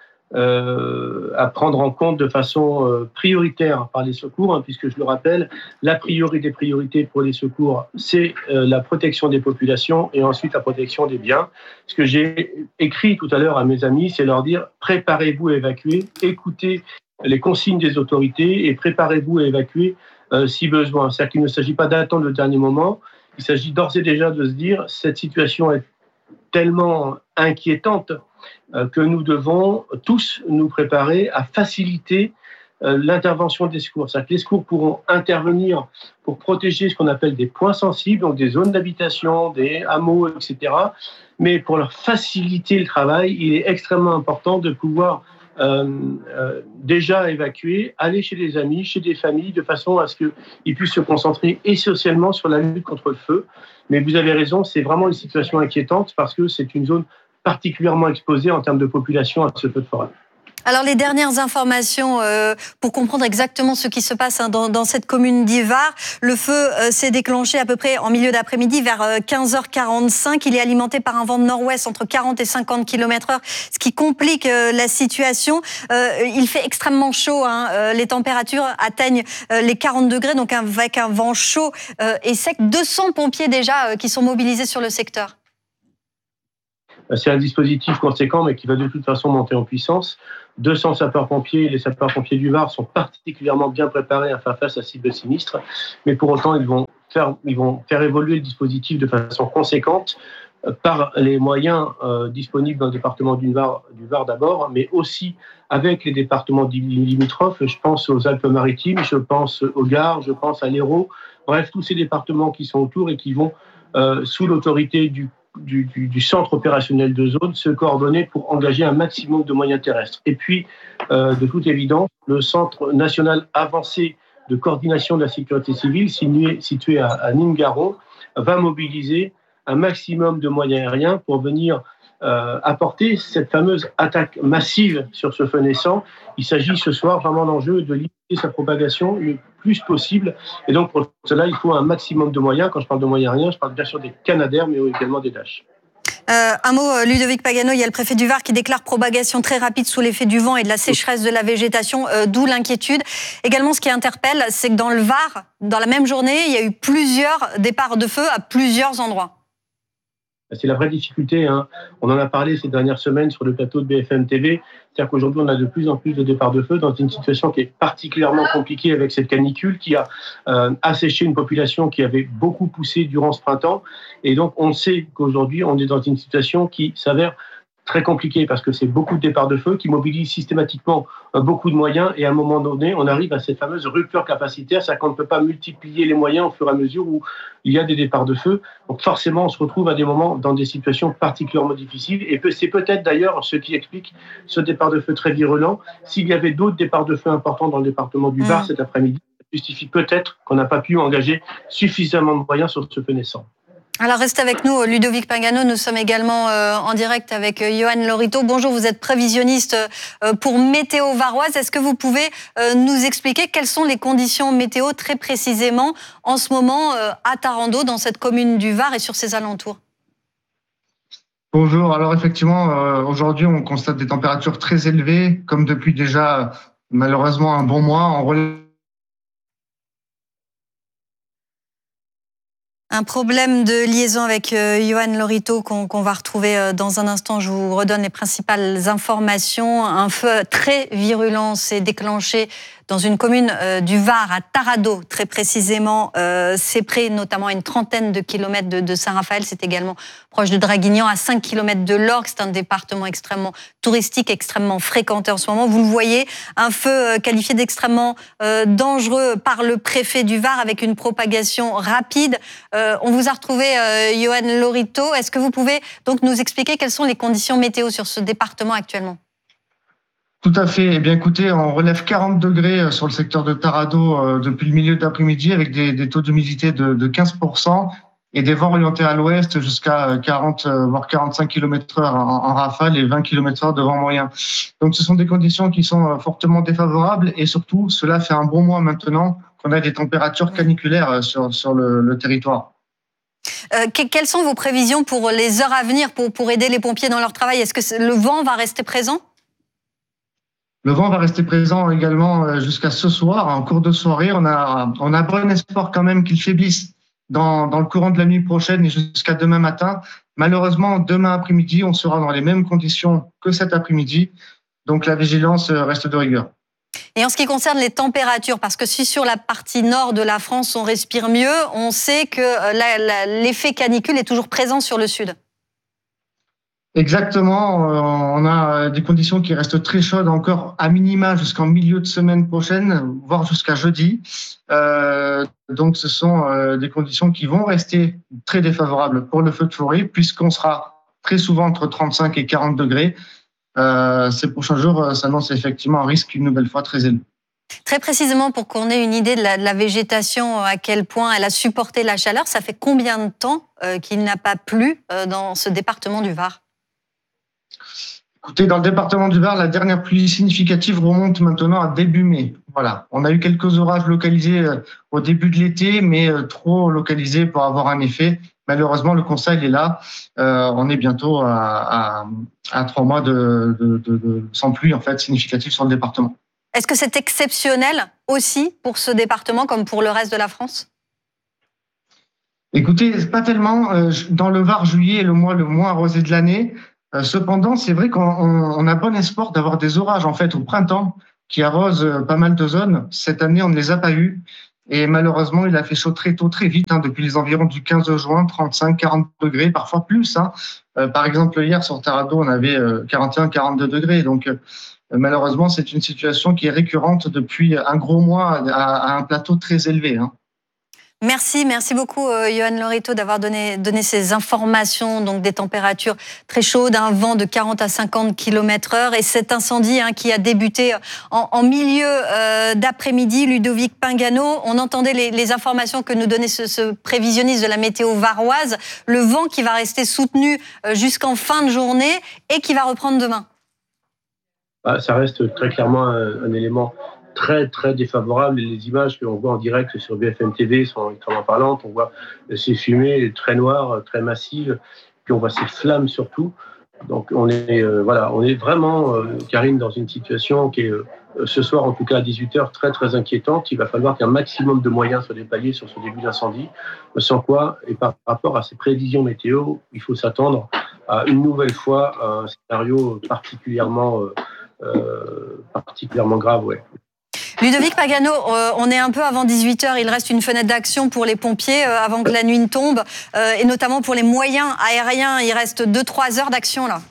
Euh, à prendre en compte de façon euh, prioritaire par les secours, hein, puisque je le rappelle, la priorité des priorités pour les secours, c'est euh, la protection des populations et ensuite la protection des biens. Ce que j'ai écrit tout à l'heure à mes amis, c'est leur dire préparez-vous à évacuer, écoutez les consignes des autorités et préparez-vous à évacuer euh, si besoin. C'est-à-dire qu'il ne s'agit pas d'attendre le dernier moment, il s'agit d'ores et déjà de se dire cette situation est tellement inquiétante euh, que nous devons tous nous préparer à faciliter euh, l'intervention des secours. C'est-à-dire que les secours pourront intervenir pour protéger ce qu'on appelle des points sensibles, donc des zones d'habitation, des hameaux, et cetera. Mais pour leur faciliter le travail, il est extrêmement important de pouvoir euh, euh, déjà évacués, aller chez des amis, chez des familles, de façon à ce qu'ils puissent se concentrer essentiellement sur la lutte contre le feu. Mais vous avez raison, c'est vraiment une situation inquiétante parce que c'est une zone particulièrement exposée en termes de population à ce feu de forêt. Alors les dernières informations euh, pour comprendre exactement ce qui se passe hein, dans, dans cette commune d'Ivar. Le feu euh, s'est déclenché à peu près en milieu d'après-midi vers euh, quinze heures quarante-cinq. Il est alimenté par un vent de nord-ouest entre quarante et cinquante kilomètres heure, ce qui complique euh, la situation. Euh, il fait extrêmement chaud. Hein, euh, les températures atteignent euh, les quarante degrés, donc avec un vent chaud euh, et sec. deux cents pompiers déjà euh, qui sont mobilisés sur le secteur. C'est un dispositif conséquent, mais qui va de toute façon monter en puissance. deux cents sapeurs-pompiers, les sapeurs-pompiers du Var sont particulièrement bien préparés à faire face à ce type de sinistre, mais pour autant, ils vont faire, ils vont faire évoluer le dispositif de façon conséquente par les moyens euh, disponibles dans le département du Var, du Var d'abord, mais aussi avec les départements limitrophes. Je pense aux Alpes-Maritimes, je pense au Gard, je pense à l'Hérault. Bref, tous ces départements qui sont autour et qui vont, euh, sous l'autorité du Du, du, du centre opérationnel de zone, se coordonner pour engager un maximum de moyens terrestres. Et puis, euh, de toute évidence, le Centre national avancé de coordination de la sécurité civile, situé à, à Nîmes-Garons, va mobiliser un maximum de moyens aériens pour venir euh, apporter cette fameuse attaque massive sur ce feu naissant. Il s'agit ce soir vraiment l'enjeu de limiter sa propagation le plus possible. Et donc, pour cela, il faut un maximum de moyens. Quand je parle de moyens aériens, je parle bien sûr des Canadair, mais également des Dash. Euh, un mot, Ludovic Pagano, il y a le préfet du Var qui déclare propagation très rapide sous l'effet du vent et de la sécheresse de la végétation, euh, d'où l'inquiétude. Également, ce qui interpelle, c'est que dans le Var, dans la même journée, il y a eu plusieurs départs de feu à plusieurs endroits. C'est la vraie difficulté. Hein. On en a parlé ces dernières semaines sur le plateau de B F M T V. C'est-à-dire qu'aujourd'hui, on a de plus en plus de départs de feu dans une situation qui est particulièrement compliquée avec cette canicule qui a euh, asséché une population qui avait beaucoup poussé durant ce printemps. Et donc, on sait qu'aujourd'hui, on est dans une situation qui s'avère très compliqué parce que c'est beaucoup de départs de feu qui mobilisent systématiquement beaucoup de moyens et à un moment donné, on arrive à cette fameuse rupture capacitaire, c'est-à-dire qu'on ne peut pas multiplier les moyens au fur et à mesure où il y a des départs de feu. Donc forcément, on se retrouve à des moments dans des situations particulièrement difficiles et c'est peut-être d'ailleurs ce qui explique ce départ de feu très virulent. S'il y avait d'autres départs de feu importants dans le département du Var mmh. cet après-midi, ça justifie peut-être qu'on n'a pas pu engager suffisamment de moyens sur ce feu naissant. Alors restez avec nous, Ludovic Pagano. Nous sommes également euh, en direct avec euh, Johan Lorito. Bonjour, vous êtes prévisionniste euh, pour Météo Varoise. Est-ce que vous pouvez euh, nous expliquer quelles sont les conditions météo très précisément en ce moment euh, à Tharando, dans cette commune du Var et sur ses alentours ? Bonjour, alors effectivement, euh, aujourd'hui on constate des températures très élevées, comme depuis déjà malheureusement un bon mois. On relève Un problème de liaison avec euh, Johan Lorito qu'on, qu'on va retrouver euh, dans un instant. Je vous redonne les principales informations. Un feu très virulent s'est déclenché dans une commune euh, du Var, à Tharado, très précisément. Euh, c'est près notamment à une trentaine de kilomètres de, de Saint-Raphaël. C'est également proche de Draguignan, à cinq kilomètres de l'Orgue. C'est un département extrêmement touristique, extrêmement fréquenté en ce moment. Vous le voyez, un feu euh, qualifié d'extrêmement euh, dangereux par le préfet du Var avec une propagation rapide. Euh, on vous a retrouvé, euh, Johan Lorito. Est-ce que vous pouvez donc nous expliquer quelles sont les conditions météo sur ce département actuellement ? Tout à fait. Eh bien, écoutez, on relève quarante degrés sur le secteur de Tharado euh, depuis le milieu d'après-midi avec des, des taux d'humidité de, de quinze pour cent et des vents orientés à l'ouest jusqu'à quarante, voire quarante-cinq kilomètres heure en, en rafale et vingt kilomètres heure de vent moyen. Donc, ce sont des conditions qui sont fortement défavorables et surtout, cela fait un bon mois maintenant qu'on a des températures caniculaires sur, sur le, le territoire. Euh, que, quelles sont vos prévisions pour les heures à venir pour, pour aider les pompiers dans leur travail ? Est-ce que le vent va rester présent ? Le vent va rester présent également jusqu'à ce soir. En cours de soirée, on a, on a bon espoir quand même qu'il faiblisse dans, dans le courant de la nuit prochaine et jusqu'à demain matin. Malheureusement, demain après-midi, on sera dans les mêmes conditions que cet après-midi. Donc la vigilance reste de rigueur. Et en ce qui concerne les températures, parce que si sur la partie nord de la France, on respire mieux, on sait que la, la, l'effet canicule est toujours présent sur le sud. Exactement, on a des conditions qui restent très chaudes encore à minima jusqu'en milieu de semaine prochaine, voire jusqu'à jeudi. Euh, donc ce sont euh, des conditions qui vont rester très défavorables pour le feu de forêt puisqu'on sera très souvent entre trente-cinq et quarante degrés. euh, ces prochains jours euh, s'annoncent effectivement un risque une nouvelle fois très élevé. Très précisément, pour qu'on ait une idée de la, de la végétation, à quel point elle a supporté la chaleur, ça fait combien de temps euh, qu'il n'a pas plu euh, dans ce département du Var ? Écoutez, dans le département du Var, la dernière pluie significative remonte maintenant à début mai. Voilà. On a eu quelques orages localisés euh, au début de l'été, mais euh, trop localisés pour avoir un effet. Malheureusement, le constat, il est là. Euh, on est bientôt à, à, à trois mois de, de, de, de, sans pluie en fait, significative sur le département. Est-ce que c'est exceptionnel aussi pour ce département comme pour le reste de la France ? Écoutez, pas tellement. Dans le Var, juillet est le mois le moins arrosé de l'année. Cependant, c'est vrai qu'on on a bon espoir d'avoir des orages en fait au printemps qui arrosent pas mal de zones. Cette année, on ne les a pas eus. Et malheureusement, il a fait chaud très tôt, très vite, hein, depuis les environs du quinze juin, trente-cinq, quarante degrés, parfois plus. Hein. Euh, par exemple, hier, sur Tarado, on avait quarante et un, quarante-deux degrés. Donc, euh, malheureusement, c'est une situation qui est récurrente depuis un gros mois à, à un plateau très élevé. Hein. Merci, merci beaucoup euh, Yoann Lorito d'avoir donné, donné ces informations, donc des températures très chaudes, un vent de quarante à cinquante kilomètres heure et cet incendie hein, qui a débuté en, en milieu euh, d'après-midi. Ludovic Pingano, on entendait les, les informations que nous donnait ce, ce prévisionniste de la météo varoise, le vent qui va rester soutenu euh, jusqu'en fin de journée et qui va reprendre demain. Ah, ça reste très clairement un, un élément très très défavorable. Les images que l'on voit en direct sur B F M T V sont extrêmement parlantes. On voit ces fumées très noires, très massives, puis on voit ces flammes surtout. Donc on est euh, voilà, on est vraiment euh, Karine dans une situation qui est euh, ce soir en tout cas à dix-huit heures très très inquiétante. Il va falloir qu'un maximum de moyens soient déployés sur ce début d'incendie, sans quoi et par rapport à ces prévisions météo, il faut s'attendre à une nouvelle fois à un scénario particulièrement euh, euh, particulièrement grave, ouais. Ludovic Pagano, euh, on est un peu avant dix-huit heures, il reste une fenêtre d'action pour les pompiers euh, avant que la nuit ne tombe, euh, et notamment pour les moyens aériens, il reste deux à trois heures d'action là.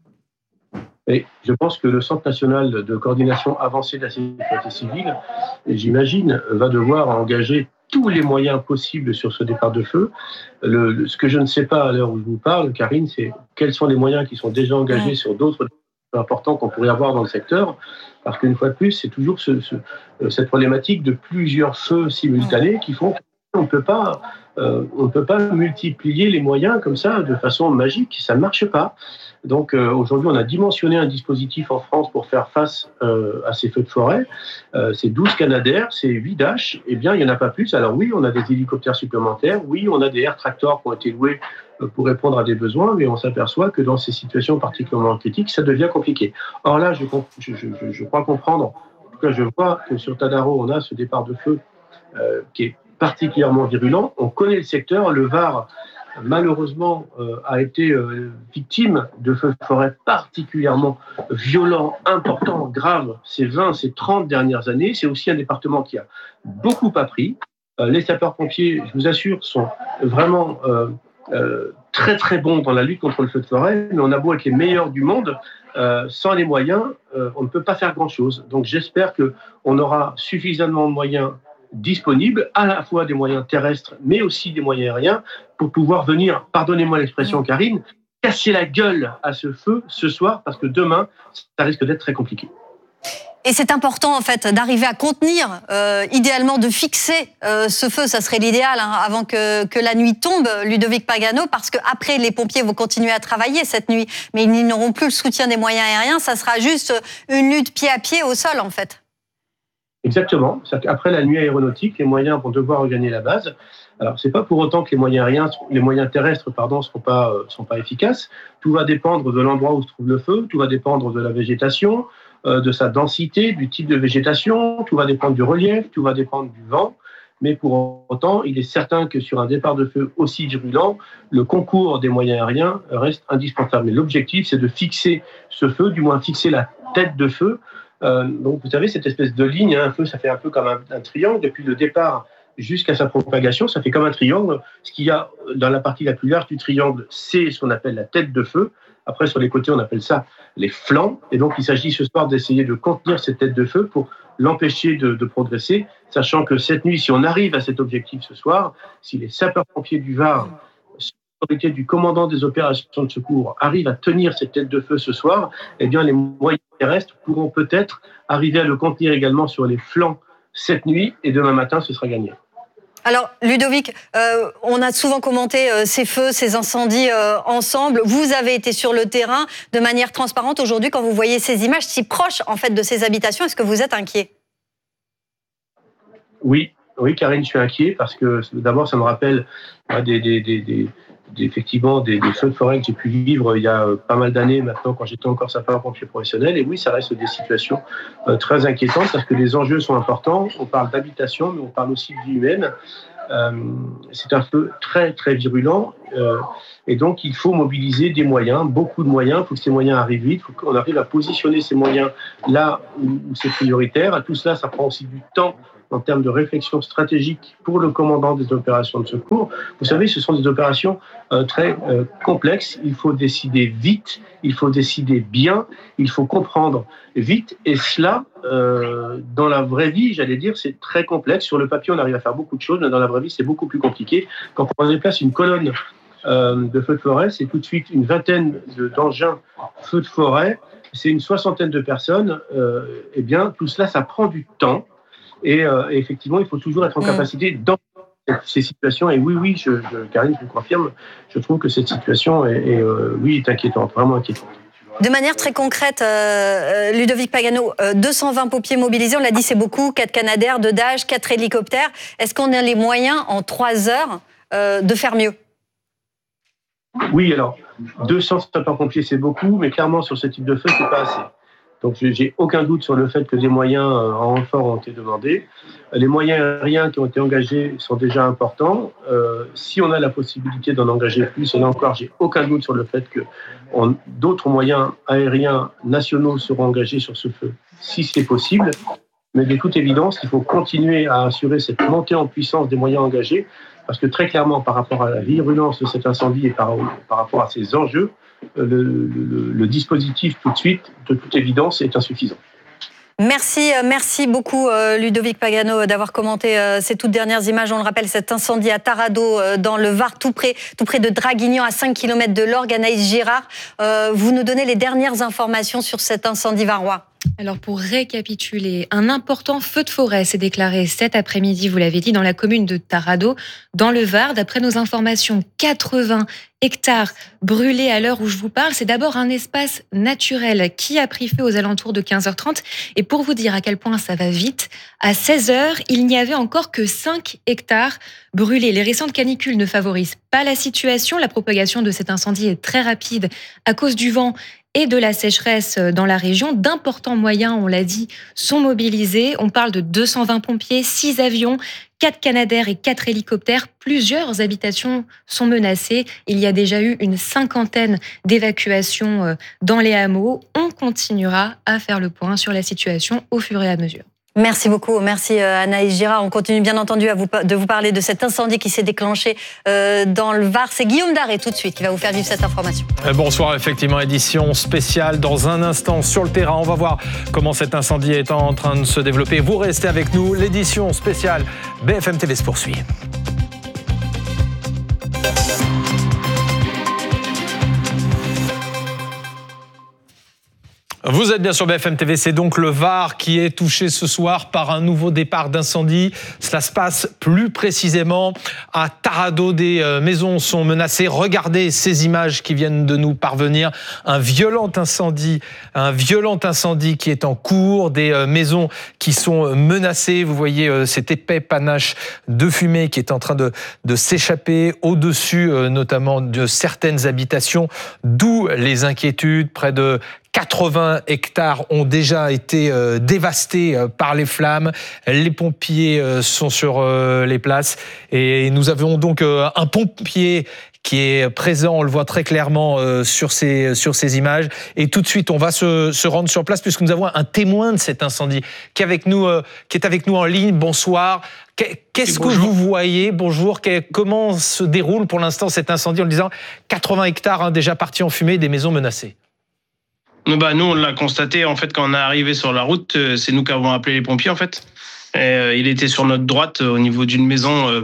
Et je pense que le Centre national de coordination avancée de la sécurité civile, j'imagine, va devoir engager tous les moyens possibles sur ce départ de feu. Le, le, ce que je ne sais pas à l'heure où je vous parle, Karine, c'est quels sont les moyens qui sont déjà engagés mmh. sur d'autres important qu'on pourrait avoir dans le secteur, parce qu'une fois de plus, c'est toujours ce, ce, cette problématique de plusieurs feux simultanés qui font qu'on ne peut pas, euh, on ne peut pas multiplier les moyens comme ça de façon magique, ça ne marche pas. Donc euh, aujourd'hui, on a dimensionné un dispositif en France pour faire face euh, à ces feux de forêt. Euh, c'est douze Canadair, c'est huit Dash, eh bien il n'y en a pas plus. Alors oui, on a des hélicoptères supplémentaires, oui, on a des air tractors qui ont été loués pour répondre à des besoins, mais on s'aperçoit que dans ces situations particulièrement critiques, ça devient compliqué. Or là, je, je, je, je crois comprendre, en tout cas je vois que sur Tadaro, on a ce départ de feu euh, qui est particulièrement virulent. On connaît le secteur, le Var, malheureusement, euh, a été euh, victime de feux de forêt particulièrement violents, importants, graves, ces vingt, ces trente dernières années. C'est aussi un département qui a beaucoup appris. Euh, les sapeurs-pompiers, je vous assure, sont vraiment... Euh, Euh, très très bon dans la lutte contre le feu de forêt, mais on a beau être les meilleurs du monde, euh, sans les moyens, euh, on ne peut pas faire grand-chose. Donc j'espère qu'on aura suffisamment de moyens disponibles, à la fois des moyens terrestres, mais aussi des moyens aériens, pour pouvoir venir, pardonnez-moi l'expression Karine, casser la gueule à ce feu ce soir, parce que demain, ça risque d'être très compliqué. Et c'est important en fait d'arriver à contenir, euh, idéalement de fixer euh, ce feu, ça serait l'idéal hein, avant que, que la nuit tombe, Ludovic Pagano, parce que après les pompiers vont continuer à travailler cette nuit, mais ils n'auront plus le soutien des moyens aériens, ça sera juste une lutte pied à pied au sol en fait. Exactement. Après la nuit aéronautique, les moyens vont devoir regagner la base. Alors c'est pas pour autant que les moyens aériens, les moyens terrestres, pardon, seront pas euh, sont pas efficaces. Tout va dépendre de l'endroit où se trouve le feu, tout va dépendre de la végétation, euh, de sa densité, du type de végétation, tout va dépendre du relief, tout va dépendre du vent. Mais pour autant, il est certain que sur un départ de feu aussi virulent, le concours des moyens aériens reste indispensable. Mais l'objectif, c'est de fixer ce feu, du moins fixer la tête de feu. Euh, donc, vous savez, cette espèce de ligne, hein, un feu, ça fait un peu comme un, un triangle. Depuis le départ jusqu'à sa propagation, ça fait comme un triangle. Ce qu'il y a dans la partie la plus large du triangle, c'est ce qu'on appelle la tête de feu. Après, sur les côtés, on appelle ça les flancs. Et donc, il s'agit ce soir d'essayer de contenir cette tête de feu pour l'empêcher de, de progresser, sachant que cette nuit, si on arrive à cet objectif ce soir, si les sapeurs-pompiers du Var sont l'autorité du commandant des opérations de secours arrive à tenir cette tête de feu ce soir, eh bien les moyens terrestres pourront peut-être arriver à le contenir également sur les flancs cette nuit, et demain matin, ce sera gagné. Alors, Ludovic, euh, on a souvent commenté euh, ces feux, ces incendies euh, ensemble. Vous avez été sur le terrain de manière transparente. Aujourd'hui, quand vous voyez ces images si proches en fait, de ces habitations, est-ce que vous êtes inquiet ? Oui, oui, Karine, je suis inquiet parce que d'abord, ça me rappelle hein, des, des, des, des, des, effectivement des, des feux de forêt que j'ai pu vivre il y a pas mal d'années maintenant quand j'étais encore sapeur-pompier professionnel. Et oui, ça reste des situations euh, très inquiétantes parce que les enjeux sont importants. On parle d'habitation, mais on parle aussi de vie humaine. Euh, c'est un feu très, très virulent. Euh, et donc, il faut mobiliser des moyens, beaucoup de moyens. Il faut que ces moyens arrivent vite. Il faut qu'on arrive à positionner ces moyens là où, où c'est prioritaire. À tout cela, ça prend aussi du temps en termes de réflexion stratégique pour le commandant des opérations de secours. Vous savez, ce sont des opérations euh, très euh, complexes. Il faut décider vite, il faut décider bien, il faut comprendre vite. Et cela, euh, dans la vraie vie, j'allais dire, c'est très complexe. Sur le papier, on arrive à faire beaucoup de choses, mais dans la vraie vie, c'est beaucoup plus compliqué. Quand on déplace une colonne euh, de feux de forêt, c'est tout de suite une vingtaine de, d'engins feux de forêt, c'est une soixantaine de personnes. Euh, eh bien, tout cela, ça prend du temps. Et, euh, et effectivement, il faut toujours être en capacité dans ces situations. Et oui, oui, je, je, Karine, je vous confirme, je trouve que cette situation est, est, euh, oui, est inquiétante, vraiment inquiétante. De manière très concrète, euh, Ludovic Pagano, euh, deux cent vingt pompiers mobilisés, on l'a dit, c'est beaucoup, quatre Canadair, deux Dash, quatre hélicoptères. Est-ce qu'on a les moyens, en trois heures, euh, de faire mieux ? Oui, alors, deux cents sapeurs-pompiers, c'est beaucoup, mais clairement, sur ce type de feu, c'est pas assez. Donc, j'ai aucun doute sur le fait que des moyens en renfort ont été demandés. Les moyens aériens qui ont été engagés sont déjà importants. Euh, si on a la possibilité d'en engager plus, et là encore, j'ai aucun doute sur le fait que on, d'autres moyens aériens nationaux seront engagés sur ce feu, si c'est possible. Mais de toute évidence, il faut continuer à assurer cette montée en puissance des moyens engagés, parce que très clairement, par rapport à la virulence de cet incendie et par, par rapport à ces enjeux, Le, le, le dispositif tout de suite, de toute évidence, est insuffisant. Merci, merci beaucoup Ludovic Pagano d'avoir commenté ces toutes dernières images. On le rappelle, cet incendie à Tarado dans le Var, tout près, tout près de Draguignan, à cinq kilomètres de l'Orgue. Anaïs Girard, vous nous donnez les dernières informations sur cet incendie varois. Alors pour récapituler, un important feu de forêt s'est déclaré cet après-midi, vous l'avez dit, dans la commune de Tarado, dans le Var. D'après nos informations, quatre-vingts hectares brûlés à l'heure où je vous parle. C'est d'abord un espace naturel qui a pris feu aux alentours de quinze heures trente. Et pour vous dire à quel point ça va vite, à seize heures, il n'y avait encore que cinq hectares brûlés. Les récentes canicules ne favorisent pas la situation. La propagation de cet incendie est très rapide à cause du vent et de la sécheresse dans la région. D'importants moyens, on l'a dit, sont mobilisés. On parle de deux cent vingt pompiers, six avions, quatre Canadair et quatre hélicoptères. Plusieurs habitations sont menacées. Il y a déjà eu une cinquantaine d'évacuations dans les hameaux. On continuera à faire le point sur la situation au fur et à mesure. Merci beaucoup, merci Anaïs Girard. On continue bien entendu à vous, de vous parler de cet incendie qui s'est déclenché euh, dans le Var. C'est Guillaume Daré tout de suite qui va vous faire vivre cette information. Bonsoir, effectivement, édition spéciale dans un instant sur le terrain. On va voir comment cet incendie est en train de se développer. Vous restez avec nous, l'édition spéciale B F M T V se poursuit. Vous êtes bien sur B F M T V, c'est donc le Var qui est touché ce soir par un nouveau départ d'incendie. Cela se passe plus précisément à Tarado, des maisons sont menacées. Regardez ces images qui viennent de nous parvenir. Un violent incendie, un violent incendie qui est en cours, des maisons qui sont menacées. Vous voyez cet épais panache de fumée qui est en train de, de s'échapper au-dessus notamment de certaines habitations, d'où les inquiétudes. Près de quatre-vingts hectares ont déjà été euh, dévastés euh, par les flammes. Les pompiers euh, sont sur euh, les places et nous avons donc euh, un pompier qui est présent, on le voit très clairement euh, sur ces sur ces images. Et tout de suite, on va se, se rendre sur place puisque nous avons un témoin de cet incendie qui est avec nous, euh, qui est avec nous en ligne. Bonsoir. Qu'est-ce que vous voyez? Bonjour. Comment se déroule pour l'instant cet incendie en le disant quatre-vingts hectares hein, déjà partis en fumée, des maisons menacées? Bah, nous, on l'a constaté, en fait, quand on est arrivé sur la route, c'est nous qui avons appelé les pompiers, en fait. Et, euh, il était sur notre droite, au niveau d'une maison, euh,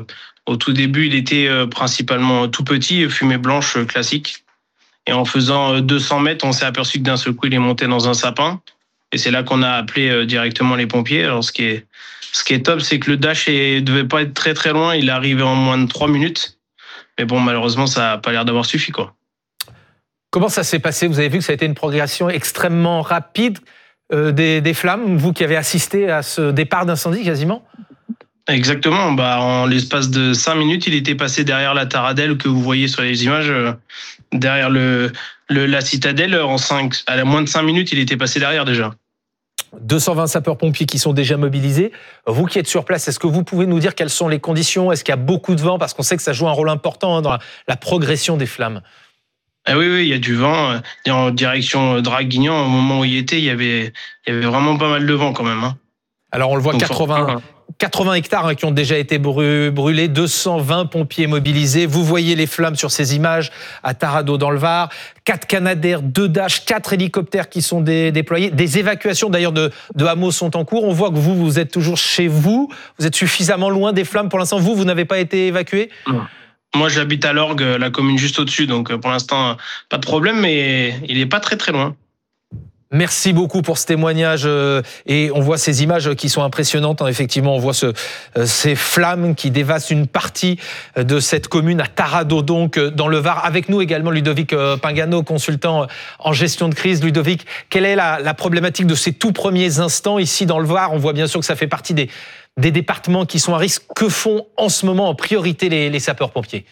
Au tout début, il était principalement tout petit, fumée blanche classique. Et en faisant deux cents mètres, on s'est aperçu que d'un seul coup, il est monté dans un sapin. Et c'est là qu'on a appelé directement les pompiers. Alors, ce qui est, ce qui est top, c'est que le dash ne devait pas être très très loin. Il est arrivé en moins de trois minutes. Mais bon, malheureusement, ça n'a pas l'air d'avoir suffi, quoi. Comment ça s'est passé? Vous avez vu que ça a été une progression extrêmement rapide euh, des, des flammes, vous qui avez assisté à ce départ d'incendie quasiment? Exactement. Bah, en l'espace de cinq minutes, il était passé derrière la Taradelle que vous voyez sur les images, euh, derrière le, le, la citadelle. En cinq, à la moins de cinq minutes, il était passé derrière déjà. deux cent vingt sapeurs-pompiers qui sont déjà mobilisés. Vous qui êtes sur place, est-ce que vous pouvez nous dire quelles sont les conditions? Est-ce qu'il y a beaucoup de vent? Parce qu'on sait que ça joue un rôle important hein, dans la, la progression des flammes. Ah oui, oui, il y a du vent. En direction Draguignan, au moment où il était, il y avait, il y avait vraiment pas mal de vent quand même. Hein. Alors on le voit, Donc, quatre-vingts, quatre-vingts hectares hein, qui ont déjà été brûlés, deux cent vingt pompiers mobilisés. Vous voyez les flammes sur ces images à Taradot dans le Var. Quatre Canadair, deux Dash, quatre hélicoptères qui sont dé- déployés. Des évacuations d'ailleurs de, de hameaux sont en cours. On voit que vous, vous êtes toujours chez vous. Vous êtes suffisamment loin des flammes. Pour l'instant, vous, vous n'avez pas été évacué ? Moi, j'habite à Lorgues, la commune juste au-dessus. Donc pour l'instant, pas de problème, mais il n'est pas très très loin. Merci beaucoup pour ce témoignage et on voit ces images qui sont impressionnantes. Effectivement, on voit ce, ces flammes qui dévastent une partie de cette commune à Taradot, donc dans le Var. Avec nous également Ludovic Pingano, consultant en gestion de crise. Ludovic, quelle est la, la problématique de ces tout premiers instants ici dans le Var? On voit bien sûr que ça fait partie des, des départements qui sont à risque. Que font en ce moment en priorité les, les sapeurs-pompiers?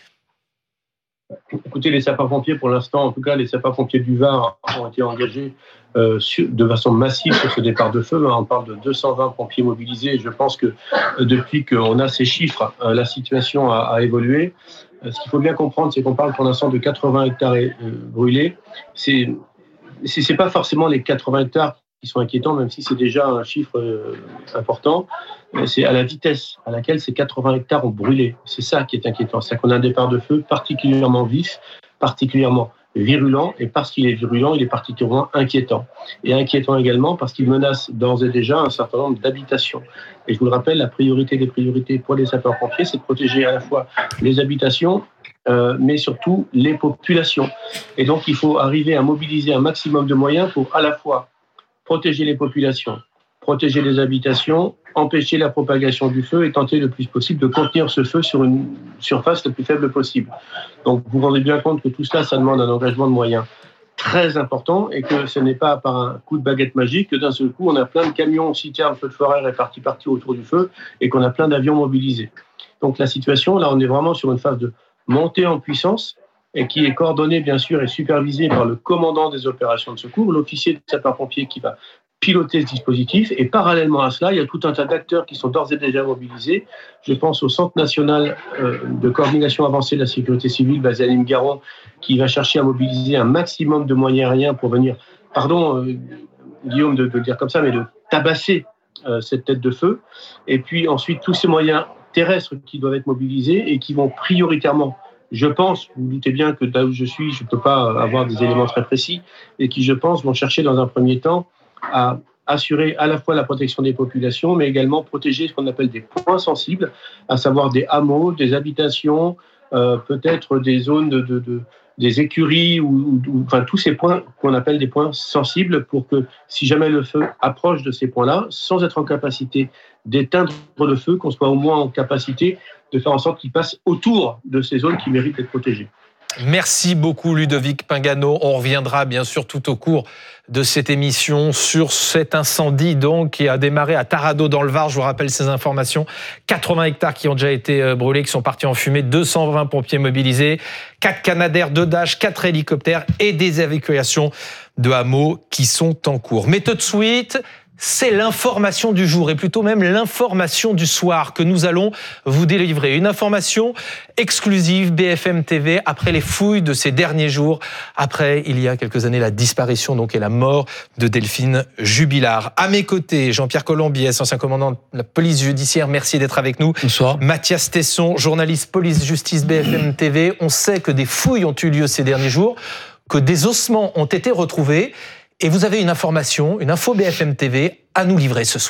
Écoutez, les sapeurs-pompiers, pour l'instant, en tout cas, les sapeurs-pompiers du Var ont été engagés euh, sur, de façon massive sur ce départ de feu. On parle de deux cent vingt pompiers mobilisés. Je pense que euh, depuis qu'on a ces chiffres, euh, la situation a, a évolué. Euh, ce qu'il faut bien comprendre, c'est qu'on parle pour l'instant de quatre-vingts hectares euh, brûlés. C'est, c'est, c'est pas forcément les quatre-vingts hectares qui sont inquiétants, même si c'est déjà un chiffre euh, important. C'est à la vitesse à laquelle ces quatre-vingts hectares ont brûlé. C'est ça qui est inquiétant. C'est qu'on a un départ de feu particulièrement vif, particulièrement virulent, et parce qu'il est virulent, il est particulièrement inquiétant. Et inquiétant également parce qu'il menace d'ores et déjà un certain nombre d'habitations. Et je vous le rappelle, la priorité des priorités pour les sapeurs-pompiers, c'est de protéger à la fois les habitations, euh, mais surtout les populations. Et donc, il faut arriver à mobiliser un maximum de moyens pour à la fois protéger les populations, protéger les habitations, empêcher la propagation du feu et tenter le plus possible de contenir ce feu sur une surface la plus faible possible. Donc vous vous rendez bien compte que tout cela, ça demande un engagement de moyens très important et que ce n'est pas par un coup de baguette magique que d'un seul coup on a plein de camions, citernes, feux de forêt répartis partout autour du feu et qu'on a plein d'avions mobilisés. Donc la situation, là on est vraiment sur une phase de montée en puissance et qui est coordonnée bien sûr et supervisée par le commandant des opérations de secours, l'officier de sapeurs-pompiers qui va piloter ce dispositif. Et parallèlement à cela, il y a tout un tas d'acteurs qui sont d'ores et déjà mobilisés. Je pense au Centre national de coordination avancée de la sécurité civile, basé à Nîmes-Garons, qui va chercher à mobiliser un maximum de moyens aériens pour venir, pardon euh, Guillaume de, de le dire comme ça, mais de tabasser euh, cette tête de feu. Et puis ensuite, tous ces moyens terrestres qui doivent être mobilisés et qui vont prioritairement, je pense, vous, vous doutez bien que là où je suis, je ne peux pas avoir des éléments très précis, et qui, je pense, vont chercher dans un premier temps à assurer à la fois la protection des populations, mais également protéger ce qu'on appelle des points sensibles, à savoir des hameaux, des habitations, euh, peut-être des zones de, de, de des écuries, ou, ou enfin tous ces points qu'on appelle des points sensibles, pour que si jamais le feu approche de ces points-là, sans être en capacité d'éteindre le feu, qu'on soit au moins en capacité de faire en sorte qu'il passe autour de ces zones qui méritent d'être protégées. Merci beaucoup Ludovic Pingano. On reviendra bien sûr tout au cours de cette émission sur cet incendie donc qui a démarré à Taradot dans le Var. Je vous rappelle ces informations. quatre-vingts hectares qui ont déjà été brûlés, qui sont partis en fumée, deux cent vingt pompiers mobilisés, quatre Canadair, deux Dash, quatre hélicoptères et des évacuations de hameaux qui sont en cours. Mais tout de suite, c'est l'information du jour et plutôt même l'information du soir que nous allons vous délivrer. Une information exclusive B F M T V après les fouilles de ces derniers jours, après il y a quelques années la disparition donc et la mort de Delphine Jubilard. À mes côtés, Jean-Pierre Colombiès, ancien commandant de la police judiciaire, merci d'être avec nous. Bonsoir. Mathias Tesson, journaliste police-justice B F M T V. On sait que des fouilles ont eu lieu ces derniers jours, que des ossements ont été retrouvés. Et vous avez une information, une info B F M T V à nous livrer ce soir.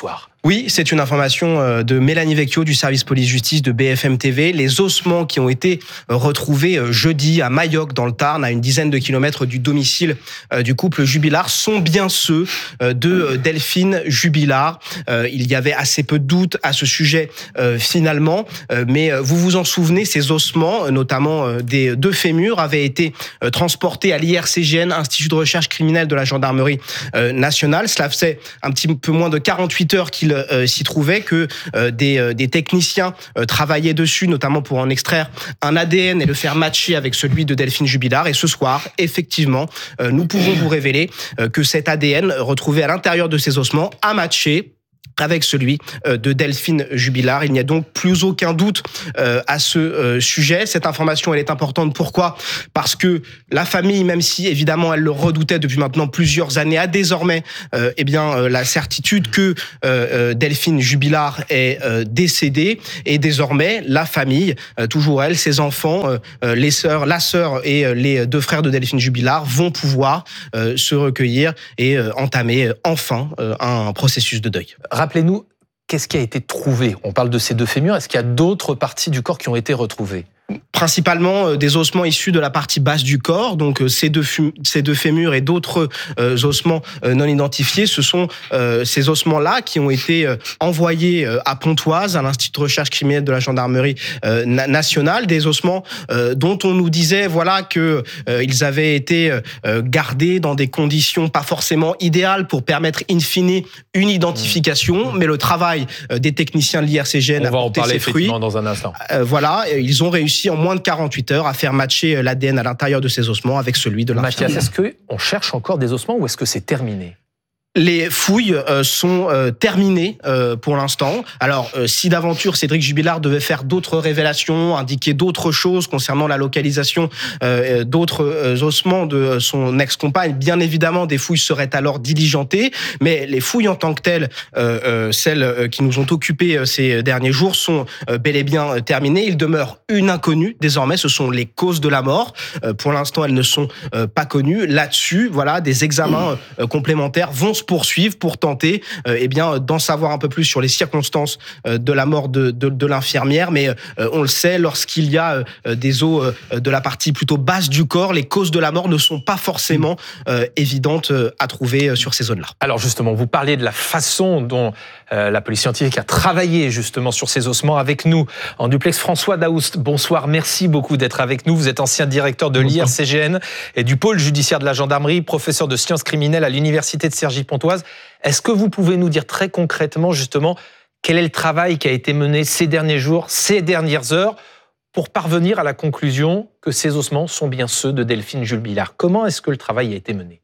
Oui, c'est une information de Mélanie Vecchio du service police-justice de B F M T V. Les ossements qui ont été retrouvés jeudi à Mayoc dans le Tarn, à une dizaine de kilomètres du domicile du couple Jubilard, sont bien ceux de Delphine Jubilard. Il y avait assez peu de doutes à ce sujet finalement, mais vous vous en souvenez, ces ossements, notamment des deux fémurs, avaient été transportés à l'I R C G N, Institut de recherche criminelle de la gendarmerie nationale. Cela faisait un petit peu moins de quarante-huit heures qu'il Euh, s'y trouvait, que euh, des, euh, des techniciens euh, travaillaient dessus, notamment pour en extraire un A D N et le faire matcher avec celui de Delphine Jubilard. Et ce soir, effectivement, euh, nous pouvons vous révéler euh, que cet A D N retrouvé à l'intérieur de ces ossements a matché avec celui de Delphine Jubilard. Il n'y a donc plus aucun doute à ce sujet. Cette information, elle est importante. Pourquoi ? Parce que la famille, même si évidemment elle le redoutait depuis maintenant plusieurs années, a désormais eh bien la certitude que Delphine Jubilard est décédée. Et désormais, la famille, toujours elle, ses enfants, les sœurs, la sœur et les deux frères de Delphine Jubilard vont pouvoir se recueillir et entamer enfin un processus de deuil. Rappelez-nous, qu'est-ce qui a été trouvé ? On parle de ces deux fémurs. Est-ce qu'il y a d'autres parties du corps qui ont été retrouvées ? Principalement des ossements issus de la partie basse du corps, donc ces deux, ces deux fémurs et d'autres euh, ossements euh, non identifiés. Ce sont euh, ces ossements-là qui ont été euh, envoyés euh, à Pontoise, à l'Institut de recherche criminelle de la gendarmerie euh, nationale, des ossements euh, dont on nous disait voilà que euh, ils avaient été euh, gardés dans des conditions pas forcément idéales pour permettre in fine une identification, mmh. mais le travail euh, des techniciens de l'I R C G N a porté ses fruits. On va en parler effectivement dans un instant. Euh, voilà, ils ont réussi en moins de quarante-huit heures à faire matcher l'A D N à l'intérieur de ces ossements avec celui de l'infirmière. Mathias, est-ce qu'on cherche encore des ossements ou est-ce que c'est terminé ? Les fouilles euh, sont euh, terminées euh, pour l'instant. Alors, euh, si d'aventure Cédric Jubilard devait faire d'autres révélations, indiquer d'autres choses concernant la localisation euh, d'autres euh, ossements de son ex-compagne, bien évidemment, des fouilles seraient alors diligentées. Mais les fouilles en tant que telles, euh, euh, celles qui nous ont occupés euh, ces derniers jours, sont euh, bel et bien euh, terminées. Il demeure une inconnue désormais. Ce sont les causes de la mort. Euh, pour l'instant, elles ne sont euh, pas connues. Là-dessus, voilà, des examens euh, complémentaires vont se poursuivre pour tenter euh, eh bien, d'en savoir un peu plus sur les circonstances euh, de la mort de, de, de l'infirmière. Mais euh, on le sait, lorsqu'il y a euh, des os euh, de la partie plutôt basse du corps, les causes de la mort ne sont pas forcément euh, évidentes euh, à trouver euh, sur ces zones-là. Alors justement, vous parlez de la façon dont euh, la police scientifique a travaillé justement sur ces ossements avec nous en duplex. François Daoust, bonsoir, merci beaucoup d'être avec nous. Vous êtes ancien directeur de l'I R C G N et du pôle judiciaire de la gendarmerie, professeur de sciences criminelles à l'université de Cergy-Pontoise. Est-ce que vous pouvez nous dire très concrètement justement quel est le travail qui a été mené ces derniers jours, ces dernières heures pour parvenir à la conclusion que ces ossements sont bien ceux de Delphine Jubilard ? Comment est-ce que le travail a été mené ?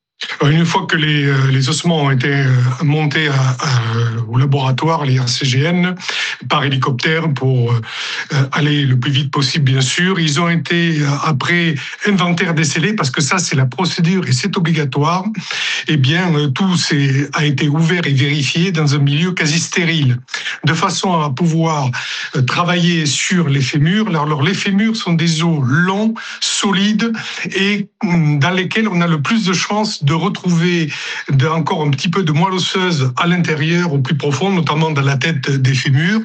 Une fois que les, les ossements ont été montés à, à, au laboratoire, l'I R C G N, par hélicoptère pour aller le plus vite possible, bien sûr, ils ont été après inventaire décelé, parce que ça, c'est la procédure et c'est obligatoire. Eh bien, tout c'est, a été ouvert et vérifié dans un milieu quasi stérile, de façon à pouvoir travailler sur les fémurs. Alors, alors les fémurs sont des os longs, solides et dans lesquels on a le plus de chances de retrouver encore un petit peu de moelle osseuse à l'intérieur, au plus profond, notamment dans la tête des fémurs.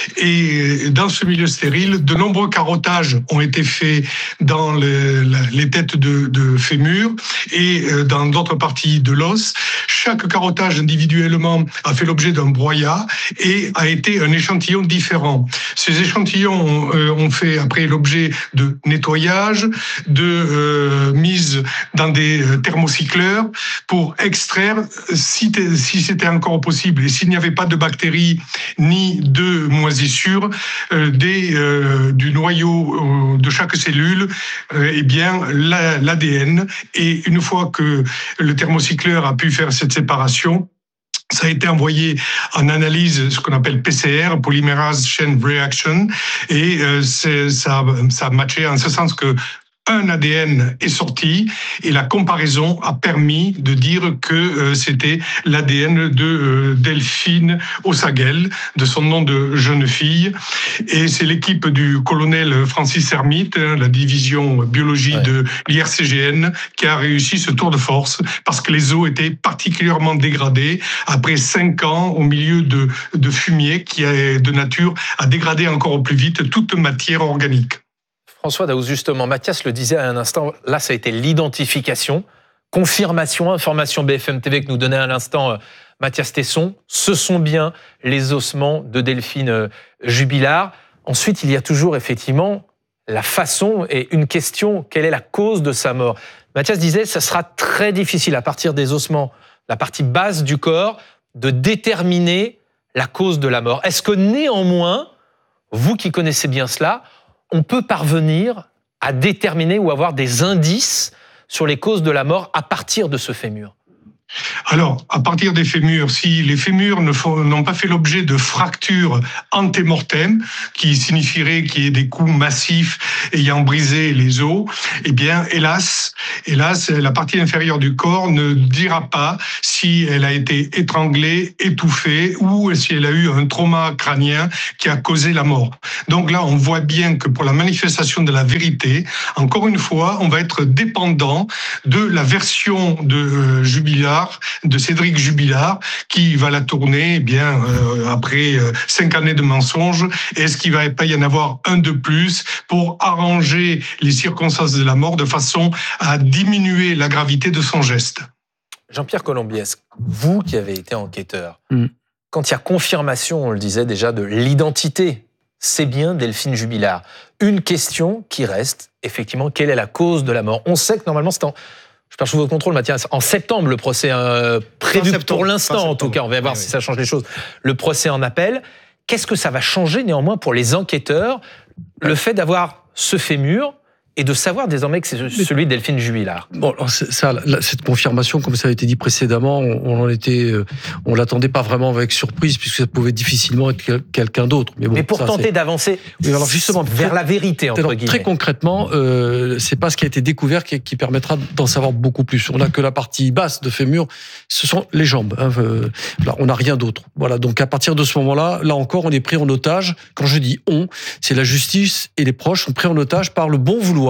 Et dans ce milieu stérile, de nombreux carottages ont été faits dans le, les têtes de, de fémurs et dans d'autres parties de l'os. Chaque carottage individuellement a fait l'objet d'un broyat et a été un échantillon différent. Ces échantillons ont fait après l'objet de nettoyage, de euh, mise dans des thermocycleurs pour extraire, si, si c'était encore possible et s'il n'y avait pas de bactéries ni de moisissures, euh, des, euh, du noyau euh, de chaque cellule, euh, eh bien la, l'A D N. Et une fois que le thermocycleur a pu faire cette séparation, ça a été envoyé en analyse, ce qu'on appelle P C R, Polymerase Chain Reaction, et euh, c'est, ça, ça a matché en ce sens que un A D N est sorti et la comparaison a permis de dire que euh, c'était l'A D N de euh, Delphine Ossaguel, de son nom de jeune fille. Et c'est l'équipe du colonel Francis Hermite, hein, la division biologie ouais. de l'I R C G N, qui a réussi ce tour de force parce que les eaux étaient particulièrement dégradées après cinq ans au milieu de, de fumier qui est de nature à dégrader encore au plus vite toute matière organique. François Daoust, justement, Mathias le disait à un instant, là ça a été l'identification, confirmation, information B F M T V que nous donnait à l'instant euh, Mathias Tesson, ce sont bien les ossements de Delphine euh, Jubilard. Ensuite, il y a toujours effectivement la façon et une question, quelle est la cause de sa mort ? Mathias disait, ça sera très difficile à partir des ossements, la partie basse du corps, de déterminer la cause de la mort. Est-ce que néanmoins, vous qui connaissez bien cela, on peut parvenir à déterminer ou avoir des indices sur les causes de la mort à partir de ce fémur ? Alors, à partir des fémurs, si les fémurs ne font, n'ont pas fait l'objet de fractures antémortem, qui signifierait qu'il y ait des coups massifs ayant brisé les os, eh bien, hélas, hélas, la partie inférieure du corps ne dira pas si elle a été étranglée, étouffée, ou si elle a eu un trauma crânien qui a causé la mort. Donc là, on voit bien que pour la manifestation de la vérité, encore une fois, on va être dépendant de la version de euh, Jubilard, de Cédric Jubilard, qui va la tourner eh bien euh, après euh, cinq années de mensonges. Est-ce qu'il va pas y en avoir un de plus pour arranger les circonstances de la mort de façon à diminuer la gravité de son geste ? Jean-Pierre Colombiès, vous qui avez été enquêteur, mmh. quand il y a confirmation, on le disait déjà, de l'identité, c'est bien Delphine Jubilard. Une question qui reste, effectivement, quelle est la cause de la mort ? On sait que normalement c'est en... Je perds sous votre contrôle, Mathias. En septembre, le procès euh, prévu pour l'instant, en tout cas. On va voir oui, si oui. ça change les choses. Le procès en appel. Qu'est-ce que ça va changer néanmoins pour les enquêteurs, le fait d'avoir ce fémur et de savoir désormais que c'est celui de Delphine Jubilard? Bon, alors ça, cette confirmation, comme ça a été dit précédemment, on en était, on l'attendait pas vraiment avec surprise, puisque ça pouvait difficilement être quelqu'un d'autre. Mais, bon, Mais pour ça, tenter d'avancer oui, alors justement, vers très, la vérité, entre alors, guillemets. Très concrètement, euh, c'est pas ce qui a été découvert qui, qui permettra d'en savoir beaucoup plus. On n'a que la partie basse de fémur, ce sont les jambes. Hein, euh, là, on n'a rien d'autre. Voilà. Donc à partir de ce moment-là, là encore, on est pris en otage. Quand je dis on, c'est la justice et les proches sont pris en otage par le bon vouloir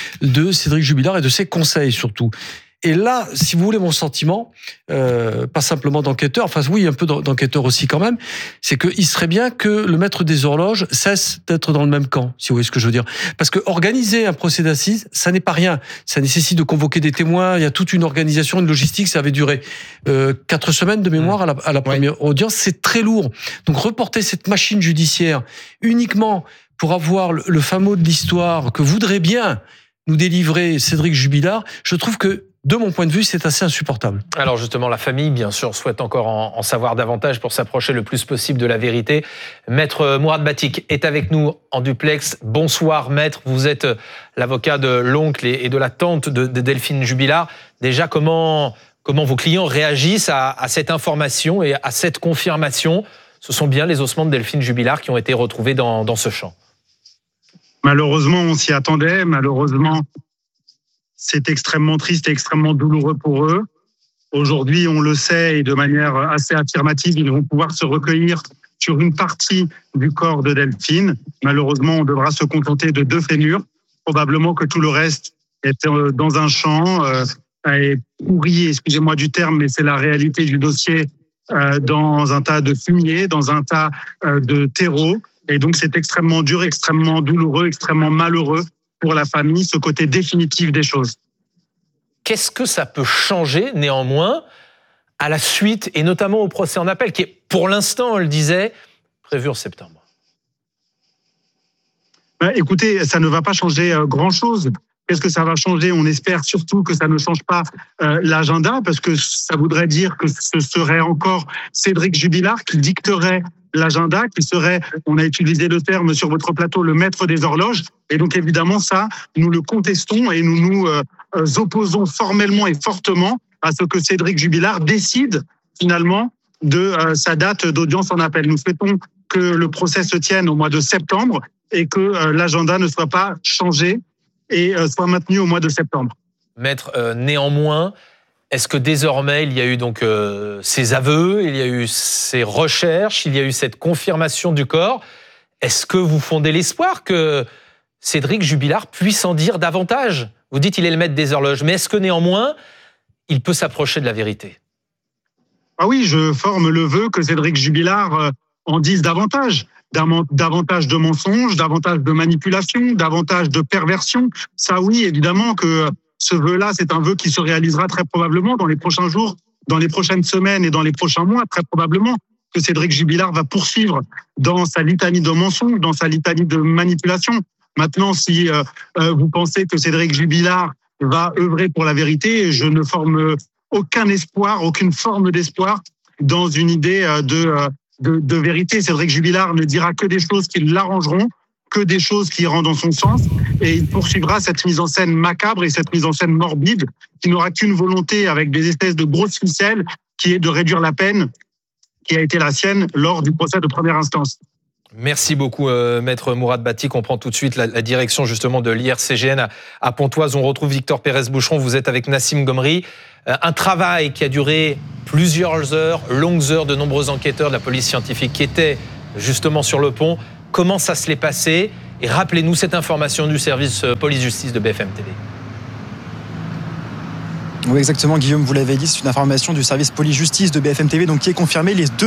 de Cédric Jubilard et de ses conseils surtout. Et là, si vous voulez mon sentiment, euh, pas simplement d'enquêteur, enfin oui, un peu d'enquêteur aussi quand même, c'est qu'il serait bien que le maître des horloges cesse d'être dans le même camp, si vous voyez ce que je veux dire. Parce que organiser un procès d'assises, ça n'est pas rien. Ça nécessite de convoquer des témoins, il y a toute une organisation, une logistique, ça avait duré euh, quatre semaines de mémoire à la, à la première ouais. audience, c'est très lourd. Donc reporter cette machine judiciaire uniquement pour avoir le, le fin mot de l'histoire que voudrait bien nous délivrer Cédric Jubilard, je trouve que, de mon point de vue, c'est assez insupportable. Alors justement, la famille, bien sûr, souhaite encore en, en savoir davantage pour s'approcher le plus possible de la vérité. Maître Mourad Batik est avec nous en duplex. Bonsoir, maître. Vous êtes l'avocat de l'oncle et de la tante de, de Delphine Jubilard. Déjà, comment, comment vos clients réagissent à, à cette information et à cette confirmation ? Ce sont bien les ossements de Delphine Jubilard qui ont été retrouvés dans, dans ce champ. Malheureusement, on s'y attendait. Malheureusement, c'est extrêmement triste et extrêmement douloureux pour eux. Aujourd'hui, on le sait, et de manière assez affirmative, ils vont pouvoir se recueillir sur une partie du corps de Delphine. Malheureusement, on devra se contenter de deux fémurs. Probablement que tout le reste est dans un champ, euh, est pourri, excusez-moi du terme, mais c'est la réalité du dossier, euh, dans un tas de fumier, dans un tas euh, de terreau. Et donc, c'est extrêmement dur, extrêmement douloureux, extrêmement malheureux pour la famille, ce côté définitif des choses. Qu'est-ce que ça peut changer, néanmoins, à la suite, et notamment au procès en appel, qui est, pour l'instant, on le disait, prévu en septembre? Ben, écoutez, ça ne va pas changer euh, grand-chose. Qu'est-ce que ça va changer? On espère surtout que ça ne change pas euh, l'agenda, parce que ça voudrait dire que ce serait encore Cédric Jubilard qui dicterait l'agenda, qui serait, on a utilisé le terme sur votre plateau, le maître des horloges. Et donc évidemment, ça, nous le contestons et nous nous euh, opposons formellement et fortement à ce que Cédric Jubilard décide finalement de euh, sa date d'audience en appel. Nous souhaitons que le procès se tienne au mois de septembre et que euh, l'agenda ne soit pas changé et euh, soit maintenu au mois de septembre. Maître, euh, néanmoins, est-ce que désormais, il y a eu donc euh, ces aveux, il y a eu ces recherches, il y a eu cette confirmation du corps? Est-ce que vous fondez l'espoir que Cédric Jubilard puisse en dire davantage? Vous dites qu'il est le maître des horloges, mais est-ce que néanmoins, il peut s'approcher de la vérité? Ah oui, je forme le vœu que Cédric Jubilard en dise davantage. Davantage de mensonges, davantage de manipulations, davantage de perversions. Ça oui, évidemment que ce vœu-là, c'est un vœu qui se réalisera très probablement dans les prochains jours, dans les prochaines semaines et dans les prochains mois, très probablement que Cédric Jubilard va poursuivre dans sa litanie de mensonges, dans sa litanie de manipulations. Maintenant, si euh, euh, vous pensez que Cédric Jubilard va œuvrer pour la vérité, je ne forme aucun espoir, aucune forme d'espoir dans une idée euh, de, euh, de, de vérité. Cédric Jubilard ne dira que des choses qui l'arrangeront, que des choses qui iront dans son sens, et il poursuivra cette mise en scène macabre et cette mise en scène morbide qui n'aura qu'une volonté avec des espèces de grosses ficelles, qui est de réduire la peine qui a été la sienne lors du procès de première instance. Merci beaucoup, euh, Maître Mourad Batik. On prend tout de suite la, la direction justement de l'I R C G N à, à Pontoise. On retrouve Victor Pérez-Boucheron. Vous êtes avec Nassim Gomri. Euh, un travail qui a duré plusieurs heures, longues heures, de nombreux enquêteurs de la police scientifique qui étaient justement sur le pont. Comment ça se l'est passé? Et rappelez-nous cette information du service police-justice de B F M T V. Oui, exactement, Guillaume, vous l'avez dit, c'est une information du service police-justice de B F M T V, donc qui est confirmée. Les deux